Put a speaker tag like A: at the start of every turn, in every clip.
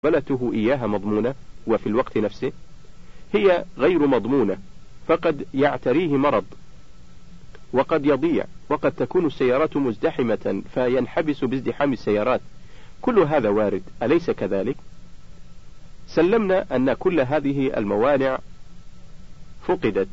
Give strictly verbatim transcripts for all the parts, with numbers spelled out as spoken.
A: مقابلته إياها مضمونة وفي الوقت نفسه هي غير مضمونة، فقد يعتريه مرض وقد يضيع، وقد تكون السيارات مزدحمة فينحبس بازدحام السيارات. كل هذا وارد، أليس كذلك؟ سلمنا أن كل هذه الموانع فقدت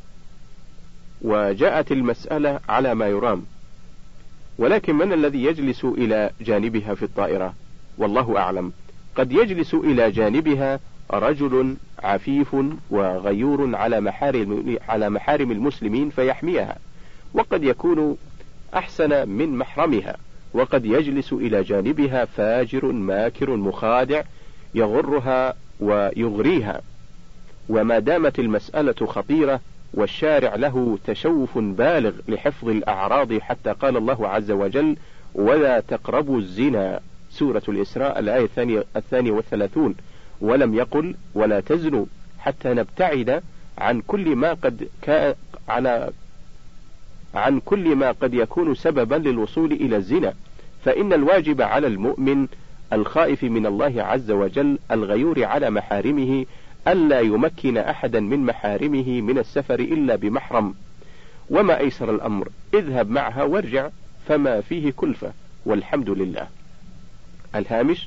A: وجاءت المسألة على ما يرام، ولكن من الذي يجلس إلى جانبها في الطائرة؟ والله أعلم. قد يجلس إلى جانبها رجل عفيف وغيور على محارم, على محارم المسلمين فيحميها، وقد يكون أحسن من محرمها، وقد يجلس إلى جانبها فاجر ماكر مخادع يغرها ويغريها. وما دامت المسألة خطيرة والشارع له تشوف بالغ لحفظ الأعراض، حتى قال الله عز وجل: ولا تقربوا الزنا، سورة الإسراء الآية الثانية, الثانية والثلاثون، ولم يقل ولا تزنوا، حتى نبتعد عن كل ما قد كا على عن كل ما قد يكون سببا للوصول إلى الزنا. فإن الواجب على المؤمن الخائف من الله عز وجل الغيور على محارمه ألا يمكن أحدا من محارمه من السفر إلا بمحرم. وما أيسر الأمر، اذهب معها وارجع، فما فيه كلفة، والحمد لله. الهامش: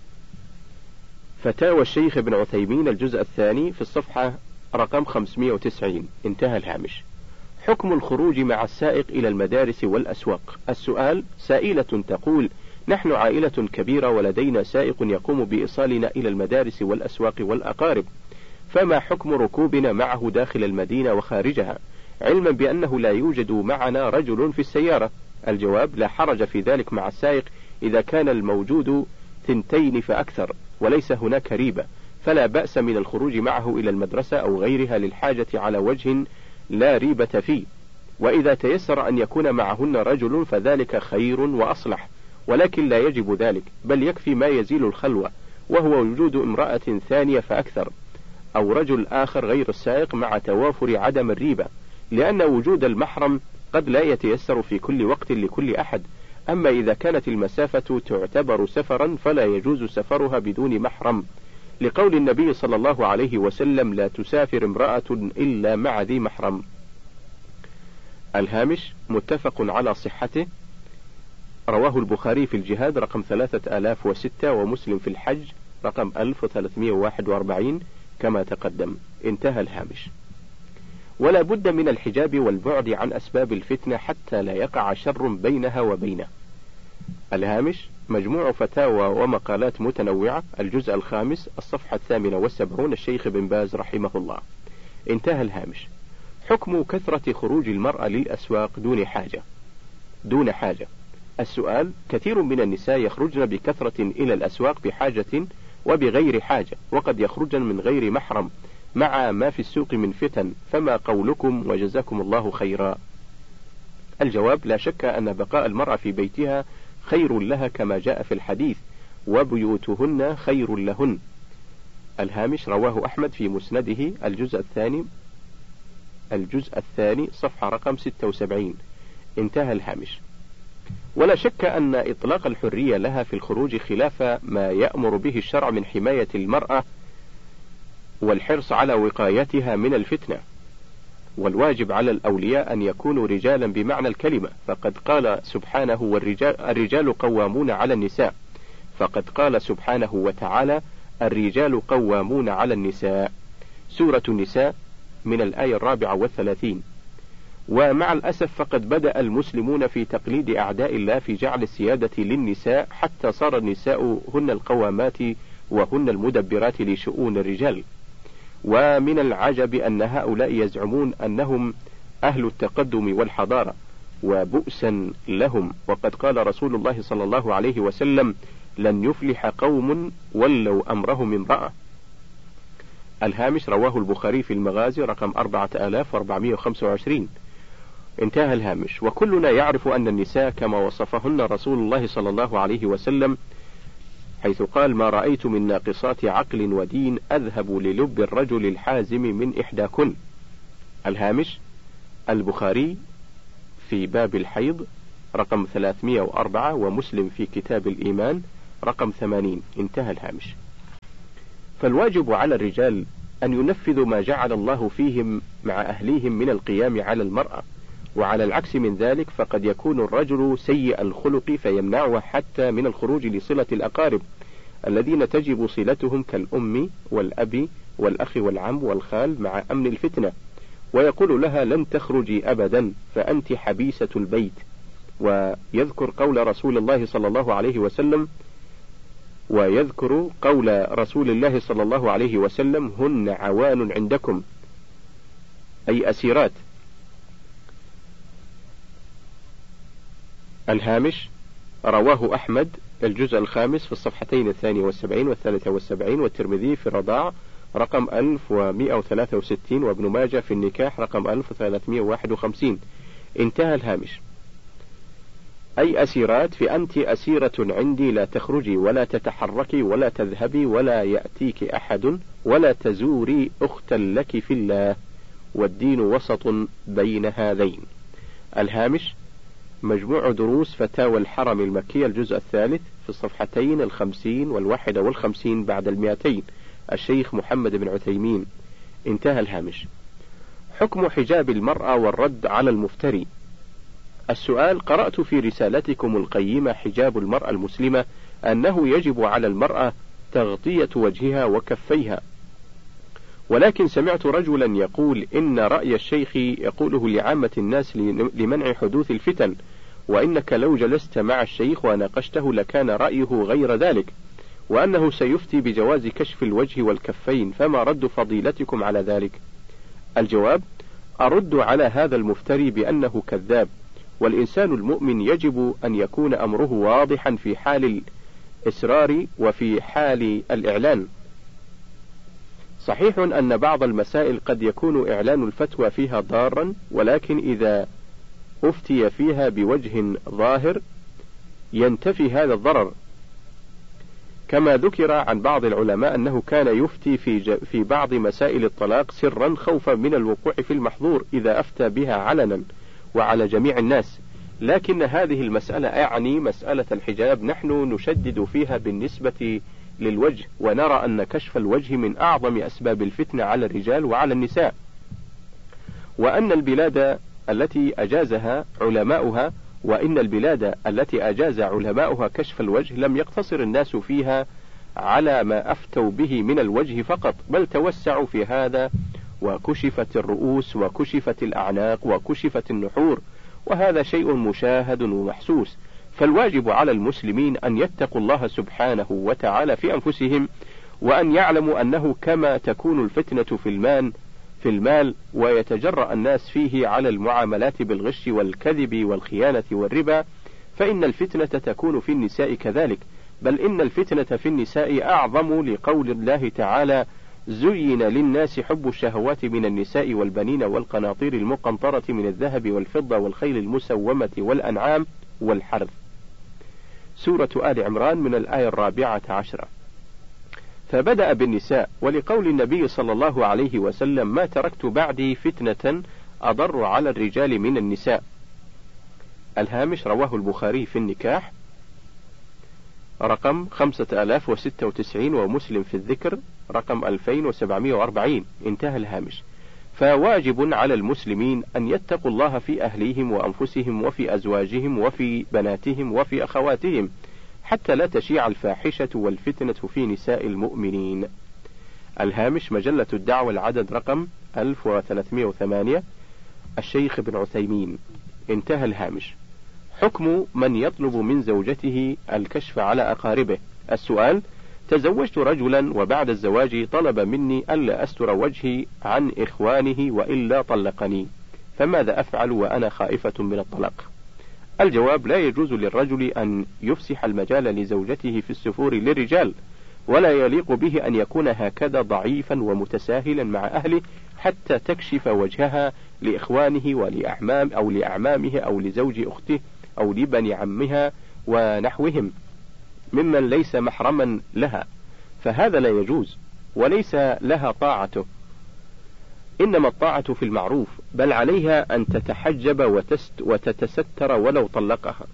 A: فتاوى الشيخ ابن عثيمين الجزء الثاني في الصفحة رقم خمسمائة وتسعين. انتهى الهامش. حكم الخروج مع السائق إلى المدارس والأسواق. السؤال: سائلة تقول: نحن عائلة كبيرة ولدينا سائق يقوم بإيصالنا إلى المدارس والأسواق والأقارب، فما حكم ركوبنا معه داخل المدينة وخارجها، علما بأنه لا يوجد معنا رجل في السيارة؟ الجواب: لا حرج في ذلك مع السائق إذا كان الموجود ثنتين فأكثر وليس هناك ريبة، فلا بأس من الخروج معه إلى المدرسة أو غيرها للحاجة على وجه لا ريبة فيه. وإذا تيسر أن يكون معهن رجل فذلك خير وأصلح، ولكن لا يجب ذلك، بل يكفي ما يزيل الخلوة، وهو وجود امرأة ثانية فأكثر، أو رجل آخر غير السائق، مع توافر عدم الريبة، لأن وجود المحرم قد لا يتيسر في كل وقت لكل أحد. أما إذا كانت المسافة تعتبر سفرا فلا يجوز سفرها بدون محرم، لقول النبي صلى الله عليه وسلم: لا تسافر امرأة إلا مع ذي محرم. الهامش: متفق على صحته، رواه البخاري في الجهاد رقم ثلاثة آلاف وستة، ومسلم في الحج رقم ألف وثلاثمائة وواحد وأربعين كما تقدم. انتهى الهامش. ولا بد من الحجاب والبعد عن أسباب الفتنة حتى لا يقع شر بينها وبينه. الهامش: مجموع فتاوى ومقالات متنوعة، الجزء الخامس، الصفحة الثامنة والسبعون، الشيخ بن باز رحمه الله. انتهى الهامش. حكم كثرة خروج المرأة للأسواق دون حاجة دون حاجة. السؤال: كثير من النساء يخرجن بكثرة إلى الأسواق بحاجة وبغير حاجة، وقد يخرجن من غير محرم مع ما في السوق من فتن، فما قولكم وجزاكم الله خيرا؟ الجواب: لا شك أن بقاء المرأة في بيتها خير لها كما جاء في الحديث: وبيوتهن خير لهن. الهامش: رواه أحمد في مسنده الجزء الثاني الجزء الثاني صفحة رقم ستة وسبعين. انتهى الهامش. ولا شك أن إطلاق الحرية لها في الخروج خلاف ما يأمر به الشرع من حماية المرأة والحرص على وقايتها من الفتنة، والواجب على الأولياء أن يكونوا رجالا بمعنى الكلمة، فقد قال سبحانه: والرجال الرجال قوامون على النساء، فقد قال سبحانه وتعالى: الرجال قوامون على النساء، سورة النساء من الآية الرابعة والثلاثين. ومع الأسف فقد بدأ المسلمون في تقليد أعداء الله في جعل السيادة للنساء، حتى صار النساء هن القوامات وهن المدبرات لشؤون الرجال. ومن العجب أن هؤلاء يزعمون أنهم أهل التقدم والحضارة، وبؤسا لهم، وقد قال رسول الله صلى الله عليه وسلم: لن يفلح قوم ولوا أمرهم امرأة. الهامش: رواه البخاري في المغازي رقم أربعة آلاف وأربعمائة وخمسة وعشرين. انتهى الهامش. وكلنا يعرف أن النساء كما وصفهن رسول الله صلى الله عليه وسلم، حيث قال: ما رأيت من ناقصات عقل ودين أذهب للب الرجل الحازم من إحداكن. الهامش: البخاري في باب الحيض رقم ثلاثمائة وأربعة، ومسلم في كتاب الإيمان رقم ثمانين. انتهى الهامش. فالواجب على الرجال أن ينفذوا ما جعل الله فيهم مع أهليهم من القيام على المرأة، وعلى العكس من ذلك فقد يكون الرجل سيء الخلق فيمنعه حتى من الخروج لصلة الأقارب الذين تجب صلتهم كالأم والأب والأخ والعم والخال مع أمن الفتنة، ويقول لها لن تخرجي أبدا فأنت حبيسة البيت. ويذكر قول رسول الله صلى الله عليه وسلم ويذكر قول رسول الله صلى الله عليه وسلم هن عوان عندكم، أي أسيرات. الهامش رواه أحمد الجزء الخامس في الصفحتين الثانية والسبعين والثالثة والسبعين، والترمذي في الرضاع رقم ألف ومئة وثلاثة وستين، وابن ماجه في النكاح رقم ألف وثلاثمئة وواحد وخمسين. انتهى الهامش. أي أسيرات، فأنت أسيرة عندي لا تخرجي ولا تتحركي ولا تذهبي ولا يأتيك أحد ولا تزوري أختا لك في الله، والدين وسط بين هذين. الهامش مجموع دروس فتاوى الحرم المكي الجزء الثالث في الصفحتين الخمسين والواحدة والخمسين بعد المئتين، الشيخ محمد بن عثيمين. انتهى الهامش. حكم حجاب المرأة والرد على المفتري. السؤال: قرأت في رسالتكم القيمة حجاب المرأة المسلمة أنه يجب على المرأة تغطية وجهها وكفيها، ولكن سمعت رجلا يقول إن رأي الشيخ يقوله لعامة الناس لمنع حدوث الفتن، وإنك لو جلست مع الشيخ وناقشته لكان رأيه غير ذلك، وأنه سيفتي بجواز كشف الوجه والكفين، فما رد فضيلتكم على ذلك؟ الجواب: أرد على هذا المفتري بأنه كذاب، والإنسان المؤمن يجب أن يكون أمره واضحا في حال الإسرار وفي حال الإعلان. صحيح أن بعض المسائل قد يكون إعلان الفتوى فيها ضارا، ولكن إذا أفتي فيها بوجه ظاهر ينتفي هذا الضرر، كما ذكر عن بعض العلماء أنه كان يفتي في, في بعض مسائل الطلاق سرا خوفا من الوقوع في المحظور إذا أفتى بها علنا وعلى جميع الناس. لكن هذه المسألة أعني مسألة الحجاب نحن نشدد فيها بالنسبة للوجه، ونرى أن كشف الوجه من أعظم أسباب الفتنة على الرجال وعلى النساء، وأن البلاد التي أجازها علماؤها وإن البلاد التي أجاز علماؤها كشف الوجه لم يقتصر الناس فيها على ما أفتوا به من الوجه فقط، بل توسعوا في هذا وكشفت الرؤوس وكشفت الأعناق وكشفت النحور، وهذا شيء مشاهد ومحسوس. فالواجب على المسلمين أن يتقوا الله سبحانه وتعالى في أنفسهم، وأن يعلموا أنه كما تكون الفتنة في المال في المال ويتجرأ الناس فيه على المعاملات بالغش والكذب والخيانة والربا، فإن الفتنة تكون في النساء كذلك، بل إن الفتنة في النساء أعظم، لقول الله تعالى: زين للناس حب الشهوات من النساء والبنين والقناطير المقنطرة من الذهب والفضة والخيل المسومة والأنعام والحرث. سورة آل عمران من الآية الرابعة عشرة. فبدأ بالنساء، ولقول النبي صلى الله عليه وسلم: ما تركت بعدي فتنة أضر على الرجال من النساء. الهامش رواه البخاري في النكاح رقم خمسة آلاف وستة وتسعين، ومسلم في الذكر رقم ألفين وسبعمئة وأربعين. انتهى الهامش. فواجب على المسلمين أن يتقوا الله في أهليهم وأنفسهم وفي أزواجهم وفي بناتهم وفي أخواتهم، حتى لا تشيع الفاحشة والفتنة في نساء المؤمنين. الهامش مجلة الدعوة العدد رقم ألف وثلاثمئة وثمانية، الشيخ ابن عثيمين. انتهى الهامش. حكم من يطلب من زوجته الكشف على أقاربه. السؤال: تزوجت رجلا وبعد الزواج طلب مني ألا أستر وجهي عن إخوانه وإلا طلقني، فماذا أفعل وأنا خائفة من الطلاق؟ الجواب: لا يجوز للرجل أن يفسح المجال لزوجته في السفور للرجال، ولا يليق به أن يكون هكذا ضعيفا ومتساهلا مع أهله حتى تكشف وجهها لإخوانه ولأعمام أو لأعمامه أو لزوج أخته أو لبني عمها ونحوهم ممن ليس محرما لها، فهذا لا يجوز وليس لها طاعته، إنما الطاعة في المعروف، بل عليها أن تتحجب وتست وتتستر ولو طلقها،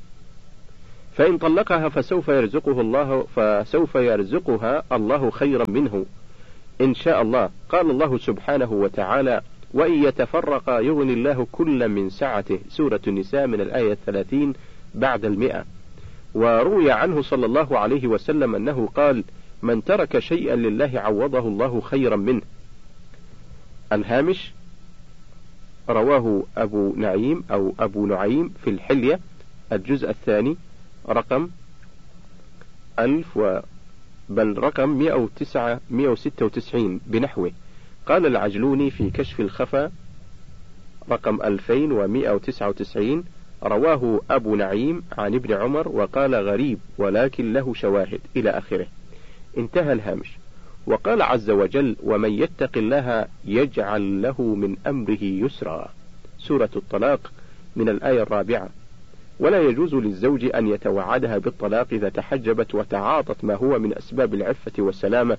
A: فإن طلقها فسوف يرزقه الله فسوف يرزقها الله خيرا منه، إن شاء الله. قال الله سبحانه وتعالى: وإن يتفرقا يغني الله كل من سعته. سورة النساء من الآية الثلاثين بعد المئة. وروي عنه صلى الله عليه وسلم أنه قال: من ترك شيئا لله عوضه الله خيرا منه. الهامش: رواه أبو نعيم أو أبو نعيم في الحلية الجزء الثاني رقم ألف و بل رقم مئة وتسعة مئة وستة وتسعين بنحوه. قال العجلوني في كشف الخفا رقم ألفين ومئة وتسعة وتسعين: رواه أبو نعيم عن ابن عمر وقال غريب ولكن له شواهد، إلى آخره. انتهى الهامش. وقال عز وجل: ومن يتق الله يجعل له من أمره يسرا. سورة الطلاق من الآية الرابعة. ولا يجوز للزوج أن يتوعدها بالطلاق إذا تحجبت وتعاطت ما هو من أسباب العفة والسلامة،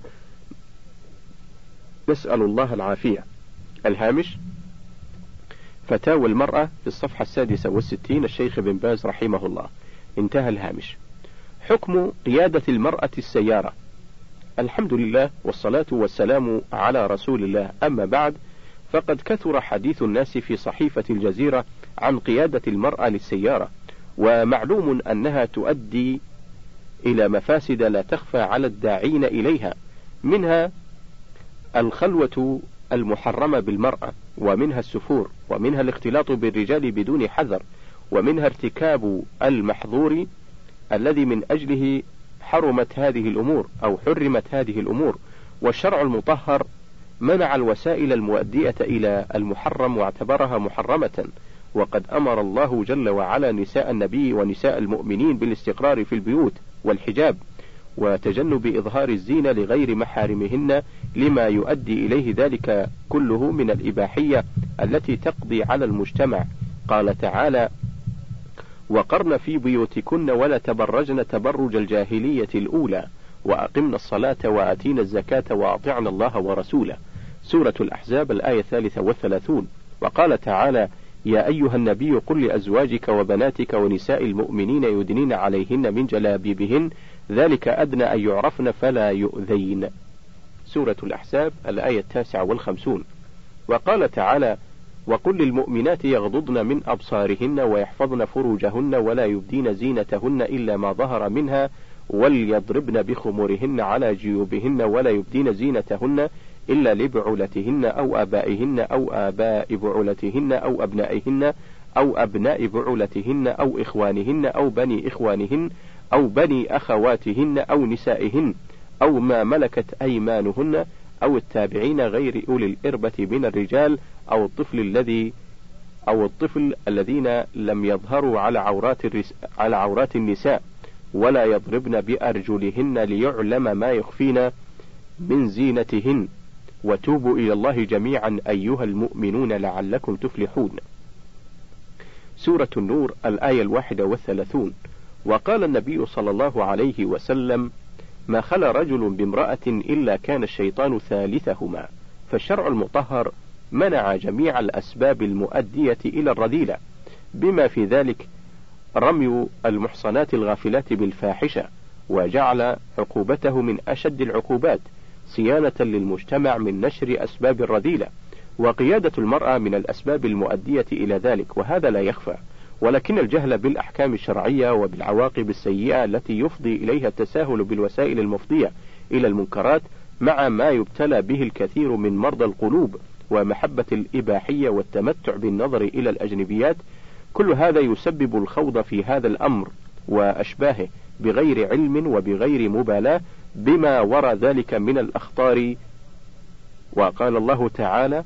A: نسأل الله العافية. الهامش: فتاوى المرأة في الصفحة السادسة والستين، الشيخ بن باز رحمه الله. انتهى الهامش. حكم قيادة المرأة السيارة. الحمد لله والصلاة والسلام على رسول الله، أما بعد، فقد كثر حديث الناس في صحيفة الجزيرة عن قيادة المرأة للسيارة، ومعلوم أنها تؤدي إلى مفاسد لا تخفى على الداعين إليها، منها الخلوة المحرمة بالمرأة، ومنها السفور، ومنها الاختلاط بالرجال بدون حذر، ومنها ارتكاب المحظور الذي من أجله حرمت هذه الأمور أو حرمت هذه الأمور. والشرع المطهر منع الوسائل المؤدية إلى المحرم واعتبرها محرمة، وقد أمر الله جل وعلا نساء النبي ونساء المؤمنين بالاستقرار في البيوت والحجاب وتجنب إظهار الزينة لغير محارمهن، لما يؤدي إليه ذلك كله من الإباحية التي تقضي على المجتمع. قال تعالى: وقرن في بيوتكن ولا تبرجن تبرج الجاهلية الأولى وأقمنا الصلاة وآتينا الزكاة وأطعنا الله ورسوله. سورة الأحزاب الآية الثالثة والثلاثون. وقال تعالى: يا أيها النبي قل لأزواجك وبناتك ونساء المؤمنين يدنين عليهن من جلابيبهن ذلك أدنى أن يعرفن فلا يؤذين. سورة الأحزاب الآية التاسعة والخمسون. وقال تعالى: وقل للمؤمنات يغضضن من أبصارهن ويحفظن فروجهن ولا يبدين زينتهن إلا ما ظهر منها وليضربن بخمرهن على جيوبهن ولا يبدين زينتهن إلا لبعولتهن أو آبائهن أو آباء بعولتهن أو أبنائهن أو أبناء بعولتهن أو إخوانهن أو بني إخوانهن أو بني أخواتهن أو نسائهن أو ما ملكت أيمانهن أو التابعين غير أولي الإربة من الرجال أو الطفل الذي أو الطفل الذين لم يظهروا على عورات الرس على عورات النساء ولا يضربن بأرجلهن ليعلم ما يخفين من زينتهن وتوبوا إلى الله جميعا أيها المؤمنون لعلكم تفلحون. سورة النور الآية الواحدة والثلاثون. وقال النبي صلى الله عليه وسلم: ما خلا رجل بامرأة إلا كان الشيطان ثالثهما. فالشرع المطهر منع جميع الأسباب المؤدية إلى الرذيلة، بما في ذلك رمي المحصنات الغافلات بالفاحشة، وجعل عقوبته من أشد العقوبات صيانة للمجتمع من نشر أسباب الرذيلة. وقيادة المرأة من الأسباب المؤدية إلى ذلك، وهذا لا يخفى، ولكن الجهل بالأحكام الشرعية وبالعواقب السيئة التي يفضي إليها التساهل بالوسائل المفضية إلى المنكرات، مع ما يبتلى به الكثير من مرضى القلوب ومحبة الإباحية والتمتع بالنظر إلى الأجنبيات، كل هذا يسبب الخوض في هذا الأمر وأشباهه بغير علم وبغير مبالاة بما وراء ذلك من الأخطار. وقال الله تعالى: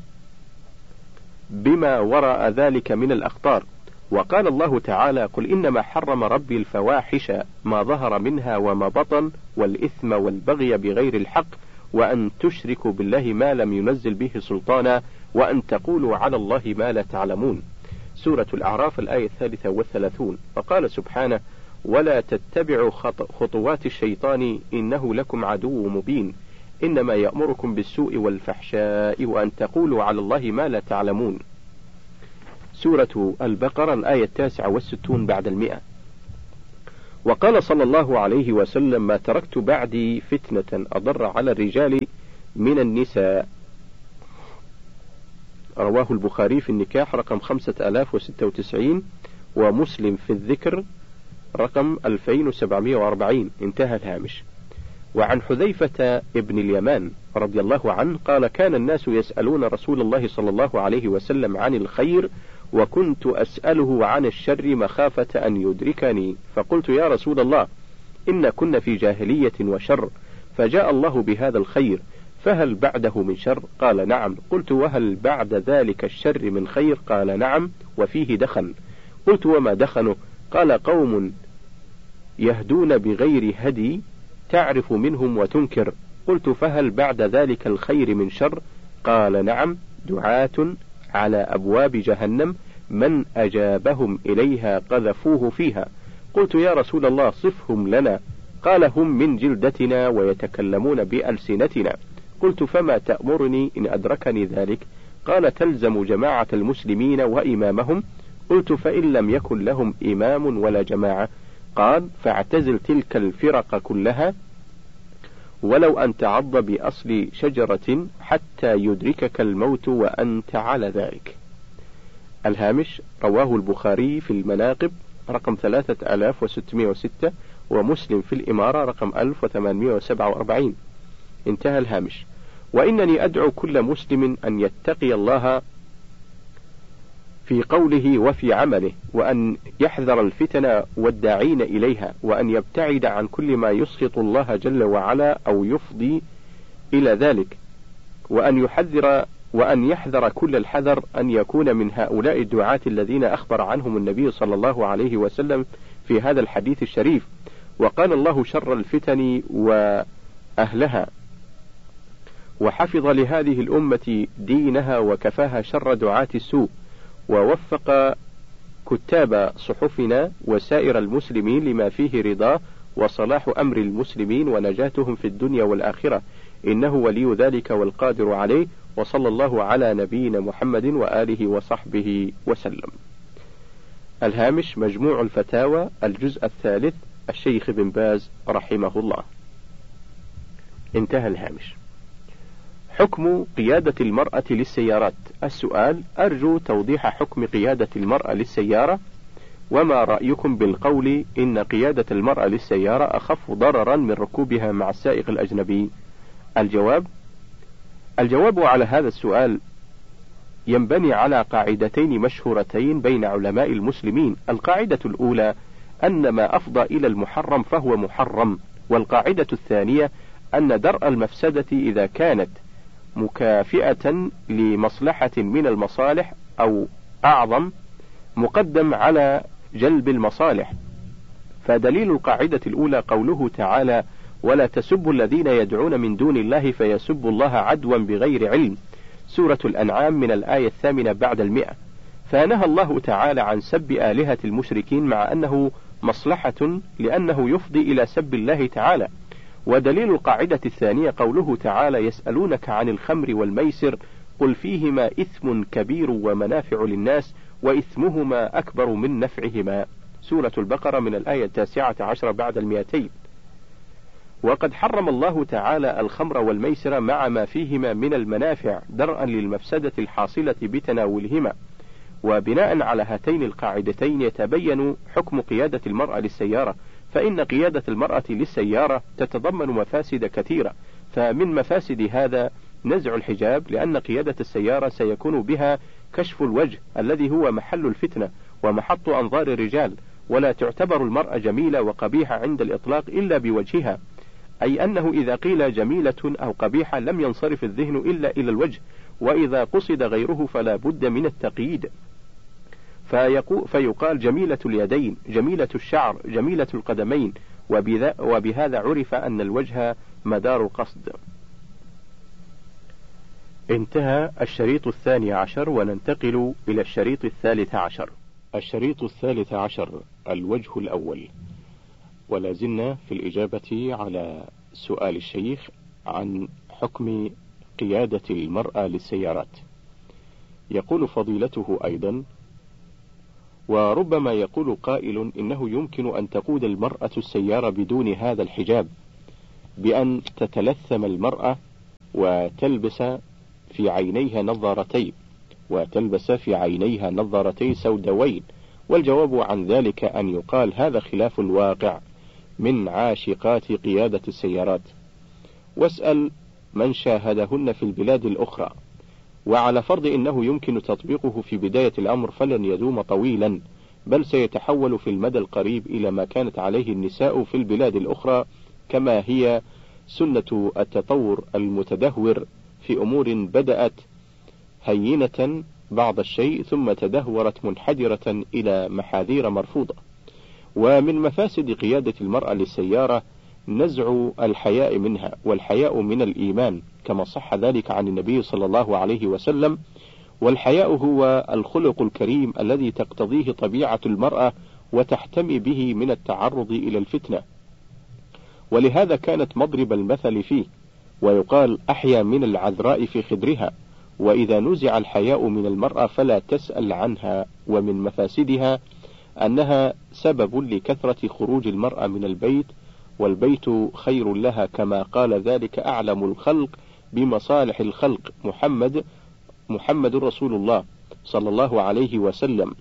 A: بما وراء ذلك من الأخطار. وقال الله تعالى: قل إنما حرم ربي الفواحش ما ظهر منها وما بطن والإثم والبغي بغير الحق وأن تشركوا بالله ما لم ينزل به سلطانا وأن تقولوا على الله ما لا تعلمون. سورة الأعراف الآية الثالثة والثلاثون. وقال سبحانه: ولا تتبعوا خطوات الشيطان إنه لكم عدو مبين إنما يأمركم بالسوء والفحشاء وأن تقولوا على الله ما لا تعلمون. سورة البقرة الآية التاسعة والستون بعد المئة. وقال صلى الله عليه وسلم: ما تركت بعدي فتنة أضر على الرجال من النساء. رواه البخاري في النكاح رقم خمسة آلاف وستة وتسعين، ومسلم في الذكر رقم ألفين وسبعمائة وأربعين. انتهى الهامش. وعن حذيفة ابن اليمان رضي الله عنه قال: كان الناس يسألون رسول الله صلى الله عليه وسلم عن الخير، وكنت أسأله عن الشر مخافة أن يدركني، فقلت: يا رسول الله، إن كنا في جاهلية وشر، فجاء الله بهذا الخير، فهل بعده من شر؟ قال: نعم. قلت: وهل بعد ذلك الشر من خير؟ قال: نعم، وفيه دخن. قلت: وما دخنه؟ قال: قوم يهدون بغير هدي تعرف منهم وتنكر. قلت: فهل بعد ذلك الخير من شر؟ قال: نعم، دعاة على أبواب جهنم من أجابهم إليها قذفوه فيها. قلت: يا رسول الله، صفهم لنا. قال: هم من جلدتنا ويتكلمون بألسنتنا. قلت: فما تأمرني إن أدركني ذلك؟ قال: تلزم جماعة المسلمين وإمامهم. قلت: فإن لم يكن لهم إمام ولا جماعة؟ قال: فاعتزل تلك الفرق كلها، ولو أن تعض بأصل شجرة حتى يدركك الموت وأنت على ذلك. الهامش. رواه البخاري في المناقب رقم ثلاثة آلاف وستمائة وستة، ومسلم في الإمارة رقم ألف وثمانمائة وسبعة وأربعين. انتهى الهامش. وإنني أدعو كل مسلم أن يتقي الله في قوله وفي عمله، وأن يحذر الفتن والداعين إليها، وأن يبتعد عن كل ما يسخط الله جل وعلا أو يفضي إلى ذلك، وأن يحذر وأن يحذر كل الحذر أن يكون من هؤلاء الدعاة الذين أخبر عنهم النبي صلى الله عليه وسلم في هذا الحديث الشريف: وقال الله شر الفتن وأهلها، وحفظ لهذه الأمة دينها وكفاها شر دعاة السوء، ووفق كتاب صحفنا وسائر المسلمين لما فيه رضاه وصلاح أمر المسلمين ونجاتهم في الدنيا والآخرة، إنه ولي ذلك والقادر عليه، وصلى الله على نبينا محمد وآله وصحبه وسلم. الهامش. مجموع الفتاوى الجزء الثالث، الشيخ بن باز رحمه الله. انتهى الهامش. حكم قيادة المرأة للسيارات. السؤال: أرجو توضيح حكم قيادة المرأة للسيارة، وما رأيكم بالقول إن قيادة المرأة للسيارة أخف ضررا من ركوبها مع السائق الأجنبي؟ الجواب: الجواب على هذا السؤال ينبني على قاعدتين مشهورتين بين علماء المسلمين. القاعدة الأولى أن ما أفضى إلى المحرم فهو محرم، والقاعدة الثانية أن درء المفسدة إذا كانت مكافئة لمصلحة من المصالح أو أعظم مقدم على جلب المصالح. فدليل القاعدة الأولى قوله تعالى: ولا تسبوا الذين يدعون من دون الله فيسبوا الله عدوا بغير علم، سورة الأنعام من الآية الثامنة بعد المئة. فنهى الله تعالى عن سب آلهة المشركين مع أنه مصلحة لأنه يفضي إلى سب الله تعالى. ودليل القاعدة الثانية قوله تعالى: يسألونك عن الخمر والميسر قل فيهما إثم كبير ومنافع للناس وإثمهما أكبر من نفعهما، سورة البقرة من الآية التاسعة عشر بعد المئتين. وقد حرم الله تعالى الخمر والميسر مع ما فيهما من المنافع درءا للمفسدة الحاصلة بتناولهما. وبناء على هاتين القاعدتين يتبين حكم قيادة المرأة للسيارة، فإن قيادة المرأة للسيارة تتضمن مفاسد كثيرة. فمن مفاسد هذا نزع الحجاب، لأن قيادة السيارة سيكون بها كشف الوجه الذي هو محل الفتنة ومحط أنظار الرجال، ولا تعتبر المرأة جميلة وقبيحة عند الإطلاق إلا بوجهها، أي أنه إذا قيل جميلة أو قبيحة لم ينصرف الذهن إلا إلى الوجه، وإذا قصد غيره فلا بد من التقييد، فيقال جميلة اليدين، جميلة الشعر، جميلة القدمين، وبهذا عرف أن الوجه مدار القصد. انتهى الشريط الثاني عشر، وننتقل إلى الشريط الثالث عشر. الشريط الثالث عشر، الوجه الأول. ولا زلنا في الإجابة على سؤال الشيخ عن حكم قيادة المرأة للسيارات. يقول فضيلته أيضا: وربما يقول قائل إنه يمكن أن تقود المرأة السيارة بدون هذا الحجاب، بأن تتلثم المرأة وتلبس في عينيها نظارتين وتلبس في عينيها نظارتين سوداوين. والجواب عن ذلك أن يقال هذا خلاف الواقع من عاشقات قيادة السيارات، واسأل من شاهدهن في البلاد الأخرى. وعلى فرض أنه يمكن تطبيقه في بداية الأمر فلن يدوم طويلا، بل سيتحول في المدى القريب إلى ما كانت عليه النساء في البلاد الأخرى، كما هي سنة التطور المتدهور في أمور بدأت هينة بعض الشيء ثم تدهورت منحدرة إلى محاذير مرفوضة. ومن مفاسد قيادة المرأة للسيارة نزع الحياء منها، والحياء من الإيمان كما صح ذلك عن النبي صلى الله عليه وسلم. والحياء هو الخلق الكريم الذي تقتضيه طبيعة المرأة وتحتمي به من التعرض إلى الفتنة، ولهذا كانت مضرب المثل فيه، ويقال أحيا من العذراء في خدرها. وإذا نزع الحياء من المرأة فلا تسأل عنها. ومن مفاسدها أنها سبب لكثرة خروج المرأة من البيت، والبيت خير لها كما قال ذلك أعلم الخلق بمصالح الخلق محمد محمد رسول الله صلى الله عليه وسلم،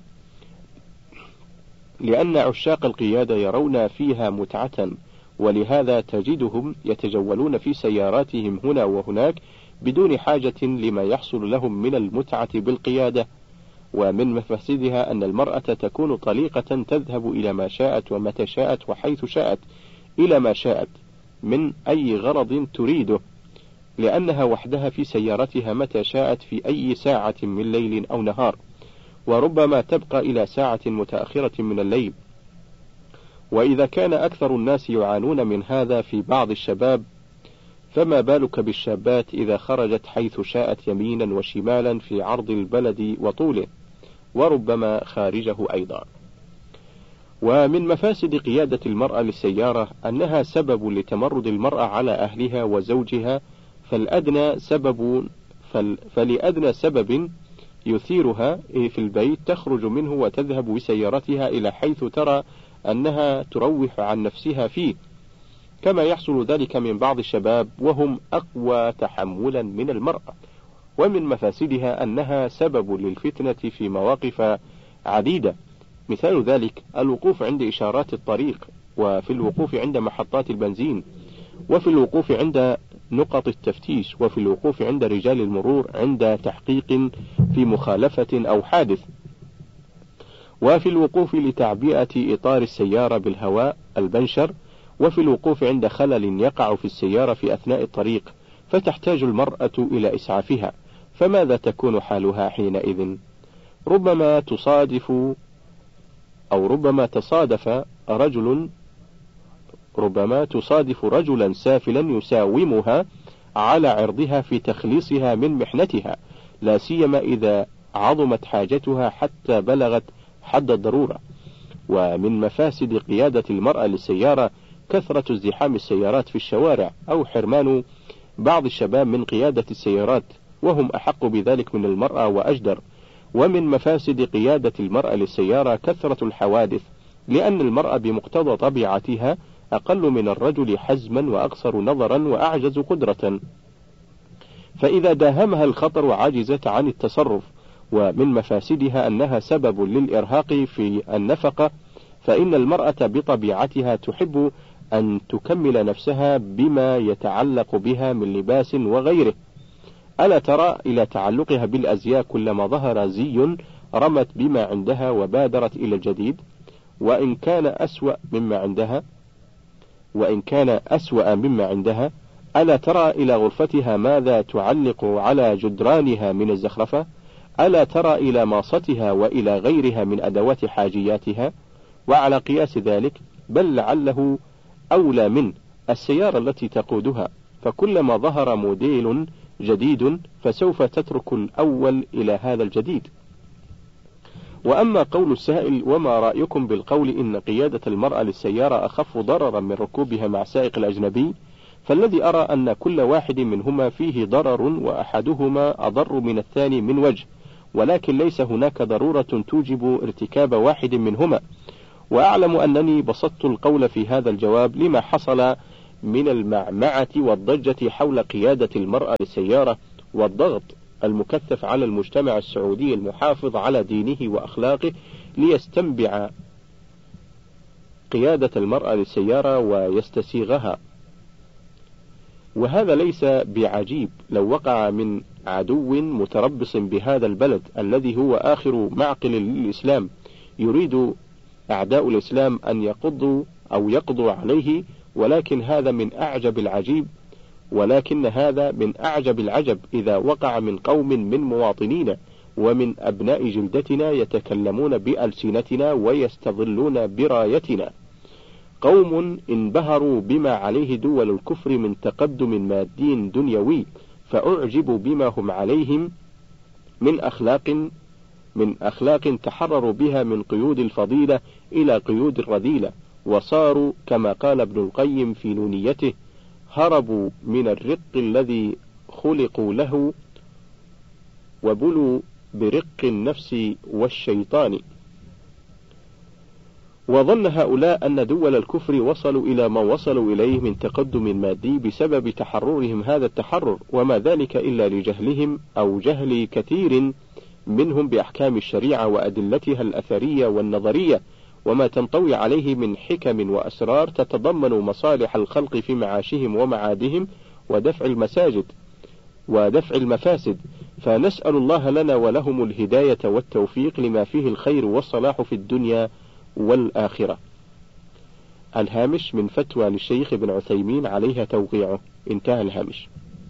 A: لأن عشاق القيادة يرون فيها متعة، ولهذا تجدهم يتجولون في سياراتهم هنا وهناك بدون حاجة لما يحصل لهم من المتعة بالقيادة. ومن مفاسدها أن المرأة تكون طليقة تذهب إلى ما شاءت ومتى شاءت وحيث شاءت إلى ما شاءت من أي غرض تريده، لأنها وحدها في سيارتها متى شاءت في أي ساعة من ليل أو نهار، وربما تبقى إلى ساعة متأخرة من الليل. وإذا كان أكثر الناس يعانون من هذا في بعض الشباب، فما بالك بالشابات إذا خرجت حيث شاءت يمينا وشمالا في عرض البلد وطوله، وربما خارجه أيضا. ومن مفاسد قيادة المرأة للسيارة أنها سبب لتمرد المرأة على أهلها وزوجها، فالأدنى سبب فل فلأدنى سبب يثيرها في البيت تخرج منه وتذهب بسيارتها إلى حيث ترى أنها تروح عن نفسها فيه، كما يحصل ذلك من بعض الشباب وهم أقوى تحملا من المرأة. ومن مفاسدها أنها سبب للفتنة في مواقف عديدة، مثال ذلك الوقوف عند إشارات الطريق، وفي الوقوف عند محطات البنزين، وفي الوقوف عند نقط التفتيش، وفي الوقوف عند رجال المرور عند تحقيق في مخالفة أو حادث، وفي الوقوف لتعبئة إطار السيارة بالهواء البنشر، وفي الوقوف عند خلل يقع في السيارة في أثناء الطريق فتحتاج المرأة إلى إسعافها، فماذا تكون حالها حينئذ؟ ربما تصادف أو ربما تصادف رجل ربما تصادف رجلا سافلا يساومها على عرضها في تخليصها من محنتها، لا سيما إذا عظمت حاجتها حتى بلغت حد الضرورة. ومن مفاسد قيادة المرأة للسيارة كثرة ازدحام السيارات في الشوارع، أو حرمان بعض الشباب من قيادة السيارات وهم أحق بذلك من المرأة وأجدر. ومن مفاسد قيادة المرأة للسيارة كثرة الحوادث، لأن المرأة بمقتضى طبيعتها أقل من الرجل حزما وأقصر نظرا وأعجز قدرة، فإذا داهمها الخطر عجزت عن التصرف. ومن مفاسدها أنها سبب للإرهاق في النفقة، فإن المرأة بطبيعتها تحب أن تكمل نفسها بما يتعلق بها من لباس وغيره. ألا ترى إلى تعلقها بالأزياء كلما ظهر زي رمت بما عندها وبادرت إلى الجديد، وإن كان أسوأ مما عندها وإن كان أسوأ مما عندها ألا ترى إلى غرفتها ماذا تعلق على جدرانها من الزخرفة؟ ألا ترى إلى ماصتها وإلى غيرها من أدوات حاجياتها؟ وعلى قياس ذلك بل لعله أولى من السيارة التي تقودها، فكلما ظهر موديل جديد فسوف تترك الأول إلى هذا الجديد. وأما قول السائل وما رأيكم بالقول إن قيادة المرأة للسيارة أخف ضررا من ركوبها مع سائق الأجنبي، فالذي أرى أن كل واحد منهما فيه ضرر وأحدهما أضر من الثاني من وجه، ولكن ليس هناك ضرورة توجب ارتكاب واحد منهما. وأعلم أنني بسطت القول في هذا الجواب لما حصل من المعمعة والضجة حول قيادة المرأة للسيارة والضغط المكثف على المجتمع السعودي المحافظ على دينه وأخلاقه ليستنبع قيادة المرأة للسيارة ويستسيغها. وهذا ليس بعجيب لو وقع من عدو متربص بهذا البلد الذي هو آخر معقل للإسلام، يريد أعداء الإسلام أن يقضوا أو يقضوا عليه، ولكن هذا من أعجب العجيب ولكن هذا من أعجب العجب إذا وقع من قوم من مواطنينا ومن أبناء جلدتنا يتكلمون بألسنتنا ويستظلون برايتنا، قوم انبهروا بما عليه دول الكفر من تقدم مادي دنيوي، فأعجبوا بما هم عليهم من أخلاق من أخلاق تحرروا بها من قيود الفضيلة إلى قيود الرذيلة، وصاروا كما قال ابن القيم في نونيته: هربوا من الرق الذي خلقوا له وبلوا برق النفس والشيطان. وظن هؤلاء أن دول الكفر وصلوا إلى ما وصلوا إليه من تقدم مادي بسبب تحررهم هذا التحرر، وما ذلك إلا لجهلهم أو جهل كثير منهم بأحكام الشريعة وأدلتها الأثرية والنظرية، وما تنطوي عليه من حكم وأسرار تتضمن مصالح الخلق في معاشهم ومعادهم ودفع المساجد ودفع المفاسد. فنسأل الله لنا ولهم الهداية والتوفيق لما فيه الخير والصلاح في الدنيا والآخرة. الهامش من فتوى للشيخ ابن عثيمين عليها توقيعه. انتهى الهامش.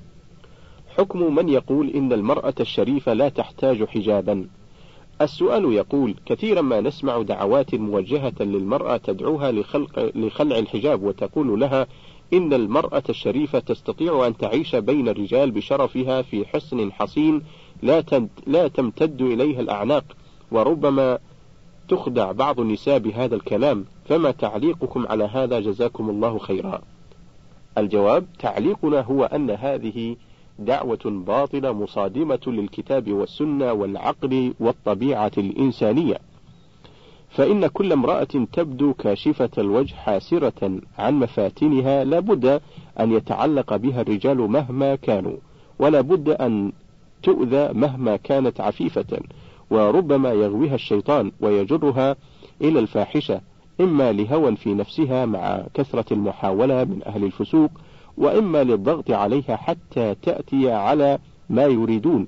A: حكم من يقول إن المرأة الشريفة لا تحتاج حجابا. السؤال يقول: كثيرا ما نسمع دعوات موجهة للمرأة تدعوها لخلق لخلع الحجاب، وتقول لها إن المرأة الشريفة تستطيع أن تعيش بين الرجال بشرفها في حصن حصين لا لا تمتد إليها الأعناق، وربما تخدع بعض النساء بهذا الكلام، فما تعليقكم على هذا جزاكم الله خيرا؟ الجواب: تعليقنا هو أن هذه دعوة باطلة مصادمة للكتاب والسنة والعقل والطبيعة الإنسانية، فإن كل امرأة تبدو كاشفة الوجه حاسرة عن مفاتنها لا بد أن يتعلق بها الرجال مهما كانوا، ولا بد أن تؤذى مهما كانت عفيفة، وربما يغويها الشيطان ويجرها إلى الفاحشة، إما لهوى في نفسها مع كثرة المحاولة من أهل الفسوق، وإما للضغط عليها حتى تأتي على ما يريدون.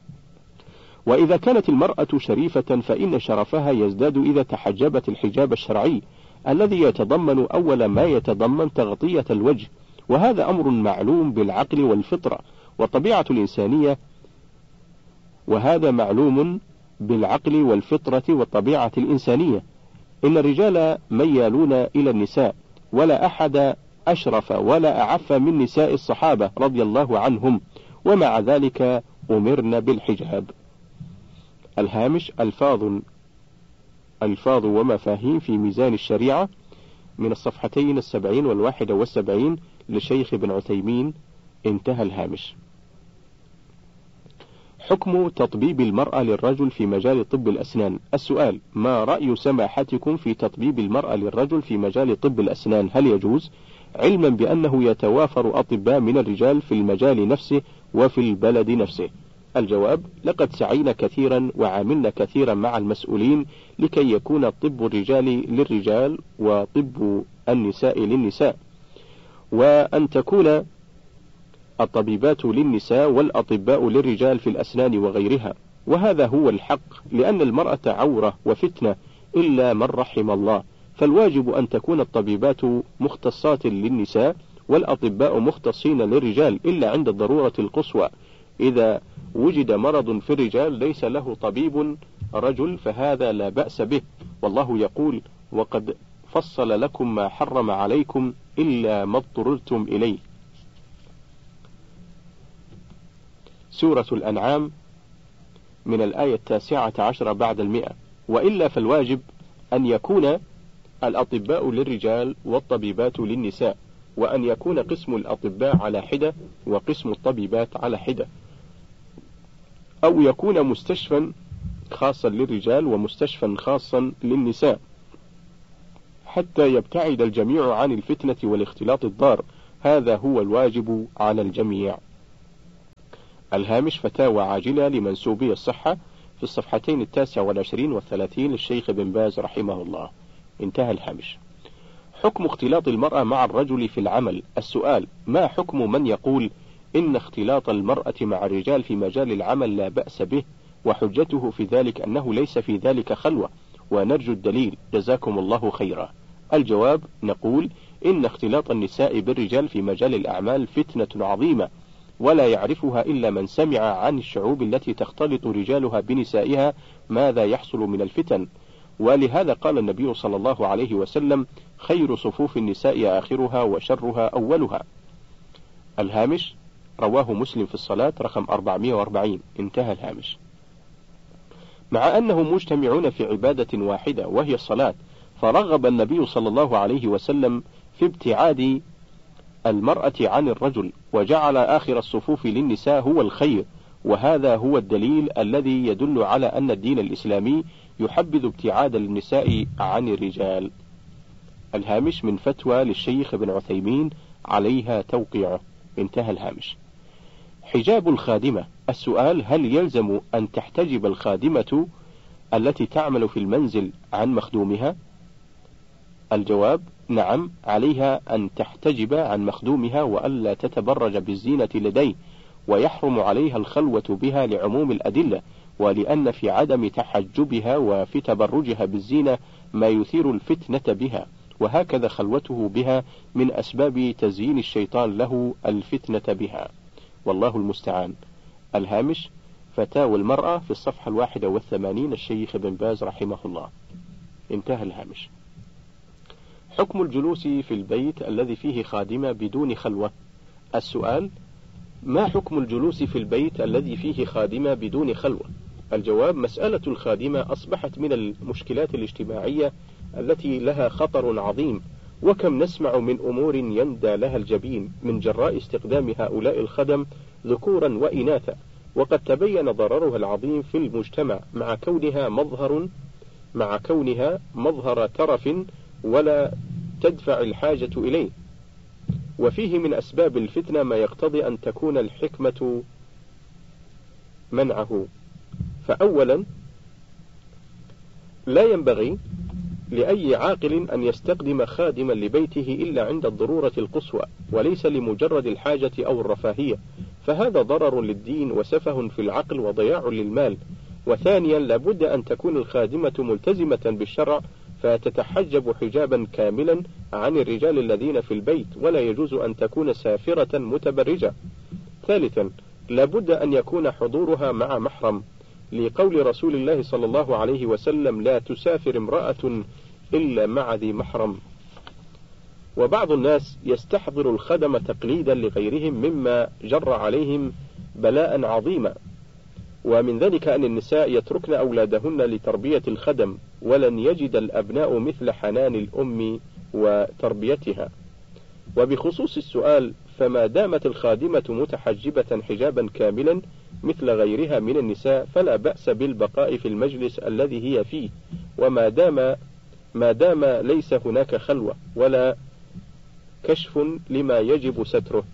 A: وإذا كانت المرأة شريفة فإن شرفها يزداد إذا تحجبت الحجاب الشرعي الذي يتضمن أول ما يتضمن تغطية الوجه، وهذا أمر معلوم بالعقل والفطرة والطبيعة الإنسانية وهذا معلوم بالعقل والفطرة والطبيعة الإنسانية. إن الرجال ميالون إلى النساء، ولا أحد أشرف ولا أعف من نساء الصحابة رضي الله عنهم، ومع ذلك أمرنا بالحجاب. الهامش: ألفاظ ألفاظ ومفاهيم في ميزان الشريعة، من الصفحتين السبعين والواحدة والسبعين لشيخ ابن عثيمين. انتهى الهامش. حكم تطبيب المرأة للرجل في مجال طب الأسنان. السؤال: ما رأي سماحتكم في تطبيب المرأة للرجل في مجال طب الأسنان؟ هل يجوز؟ علما بأنه يتوافر أطباء من الرجال في المجال نفسه وفي البلد نفسه. الجواب: لقد سعينا كثيرا وعاملنا كثيرا مع المسؤولين لكي يكون طب الرجال للرجال وطب النساء للنساء، وأن تكون الطبيبات للنساء والأطباء للرجال في الأسنان وغيرها، وهذا هو الحق، لأن المرأة عورة وفتنة إلا من رحم الله، فالواجب أن تكون الطبيبات مختصات للنساء والأطباء مختصين للرجال، إلا عند الضرورة القصوى. إذا وجد مرض في الرجال ليس له طبيب رجل فهذا لا بأس به، والله يقول: وقد فصل لكم ما حرم عليكم إلا ما اضطررتم إليه. سورة الأنعام من الآية التاسعة عشر بعد المئة. وإلا فالواجب أن يكون الأطباء للرجال والطبيبات للنساء، وأن يكون قسم الأطباء على حدة وقسم الطبيبات على حدة، أو يكون مستشفى خاصا للرجال ومستشفى خاصا للنساء، حتى يبتعد الجميع عن الفتنة والاختلاط الضار. هذا هو الواجب على الجميع. الهامش فتاوى عاجلة لمنسوبي الصحة في الصفحتين التاسع والعشرين والثلاثين للشيخ بن باز رحمه الله. انتهى الهامش. حكم اختلاط المرأة مع الرجل في العمل. السؤال: ما حكم من يقول إن اختلاط المرأة مع الرجال في مجال العمل لا بأس به، وحجته في ذلك أنه ليس في ذلك خلوة، ونرجو الدليل جزاكم الله خيرا. الجواب: نقول إن اختلاط النساء بالرجال في مجال الأعمال فتنة عظيمة، ولا يعرفها إلا من سمع عن الشعوب التي تختلط رجالها بنسائها ماذا يحصل من الفتن، ولهذا قال النبي صلى الله عليه وسلم: خير صفوف النساء آخرها وشرها أولها. الهامش رواه مسلم في الصلاة رقم أربعمائة وأربعين. انتهى الهامش. مع أنهم مجتمعون في عبادة واحدة وهي الصلاة، فرغب النبي صلى الله عليه وسلم في ابتعاد المرأة عن الرجل، وجعل آخر الصفوف للنساء هو الخير، وهذا هو الدليل الذي يدل على أن الدين الإسلامي يحبذ ابتعاد النساء عن الرجال. الهامش من فتوى للشيخ ابن عثيمين عليها توقيعه. انتهى الهامش. حجاب الخادمة. السؤال: هل يلزم أن تحتجب الخادمة التي تعمل في المنزل عن مخدومها؟ الجواب: نعم، عليها أن تحتجب عن مخدومها وألا تتبرج بالزينة لديه، ويحرم عليها الخلوة بها لعموم الأدلة، ولأن في عدم تحجبها وفي تبرجها بالزينة ما يثير الفتنة بها، وهكذا خلوته بها من أسباب تزيين الشيطان له الفتنة بها، والله المستعان. الهامش فتاوى المرأة في الصفحة الواحدة والثمانين الشيخ بن باز رحمه الله. انتهى الهامش. حكم الجلوس في البيت الذي فيه خادمة بدون خلوة. السؤال: ما حكم الجلوس في البيت الذي فيه خادمة بدون خلوة؟ الجواب: مسألة الخادمة أصبحت من المشكلات الاجتماعية التي لها خطر عظيم، وكم نسمع من أمور يندى لها الجبين من جراء استخدام هؤلاء الخدم ذكورا وإناثا، وقد تبين ضررها العظيم في المجتمع مع كونها مظهر مع كونها مظهر ترف ولا تدفع الحاجة إليه، وفيه من أسباب الفتنة ما يقتضي أن تكون الحكمة منعه. فأولا، لا ينبغي لأي عاقل أن يستخدم خادما لبيته إلا عند الضرورة القصوى، وليس لمجرد الحاجة أو الرفاهية، فهذا ضرر للدين وسفه في العقل وضياع للمال. وثانيا، لابد أن تكون الخادمة ملتزمة بالشرع، فتتحجب حجابا كاملا عن الرجال الذين في البيت، ولا يجوز أن تكون سافرة متبرجة. ثالثا، لابد أن يكون حضورها مع محرم، لقول رسول الله صلى الله عليه وسلم: لا تسافر امرأة إلا مع ذي محرم. وبعض الناس يستحضر الخدم تقليدا لغيرهم مما جر عليهم بلاء عظيما، ومن ذلك أن النساء يتركن أولادهن لتربية الخدم، ولن يجد الأبناء مثل حنان الأم وتربيتها. وبخصوص السؤال، فما دامت الخادمة متحجبة حجابا كاملا مثل غيرها من النساء فلا بأس بالبقاء في المجلس الذي هي فيه، وما دام ما دام ليس هناك خلوة ولا كشف لما يجب ستره.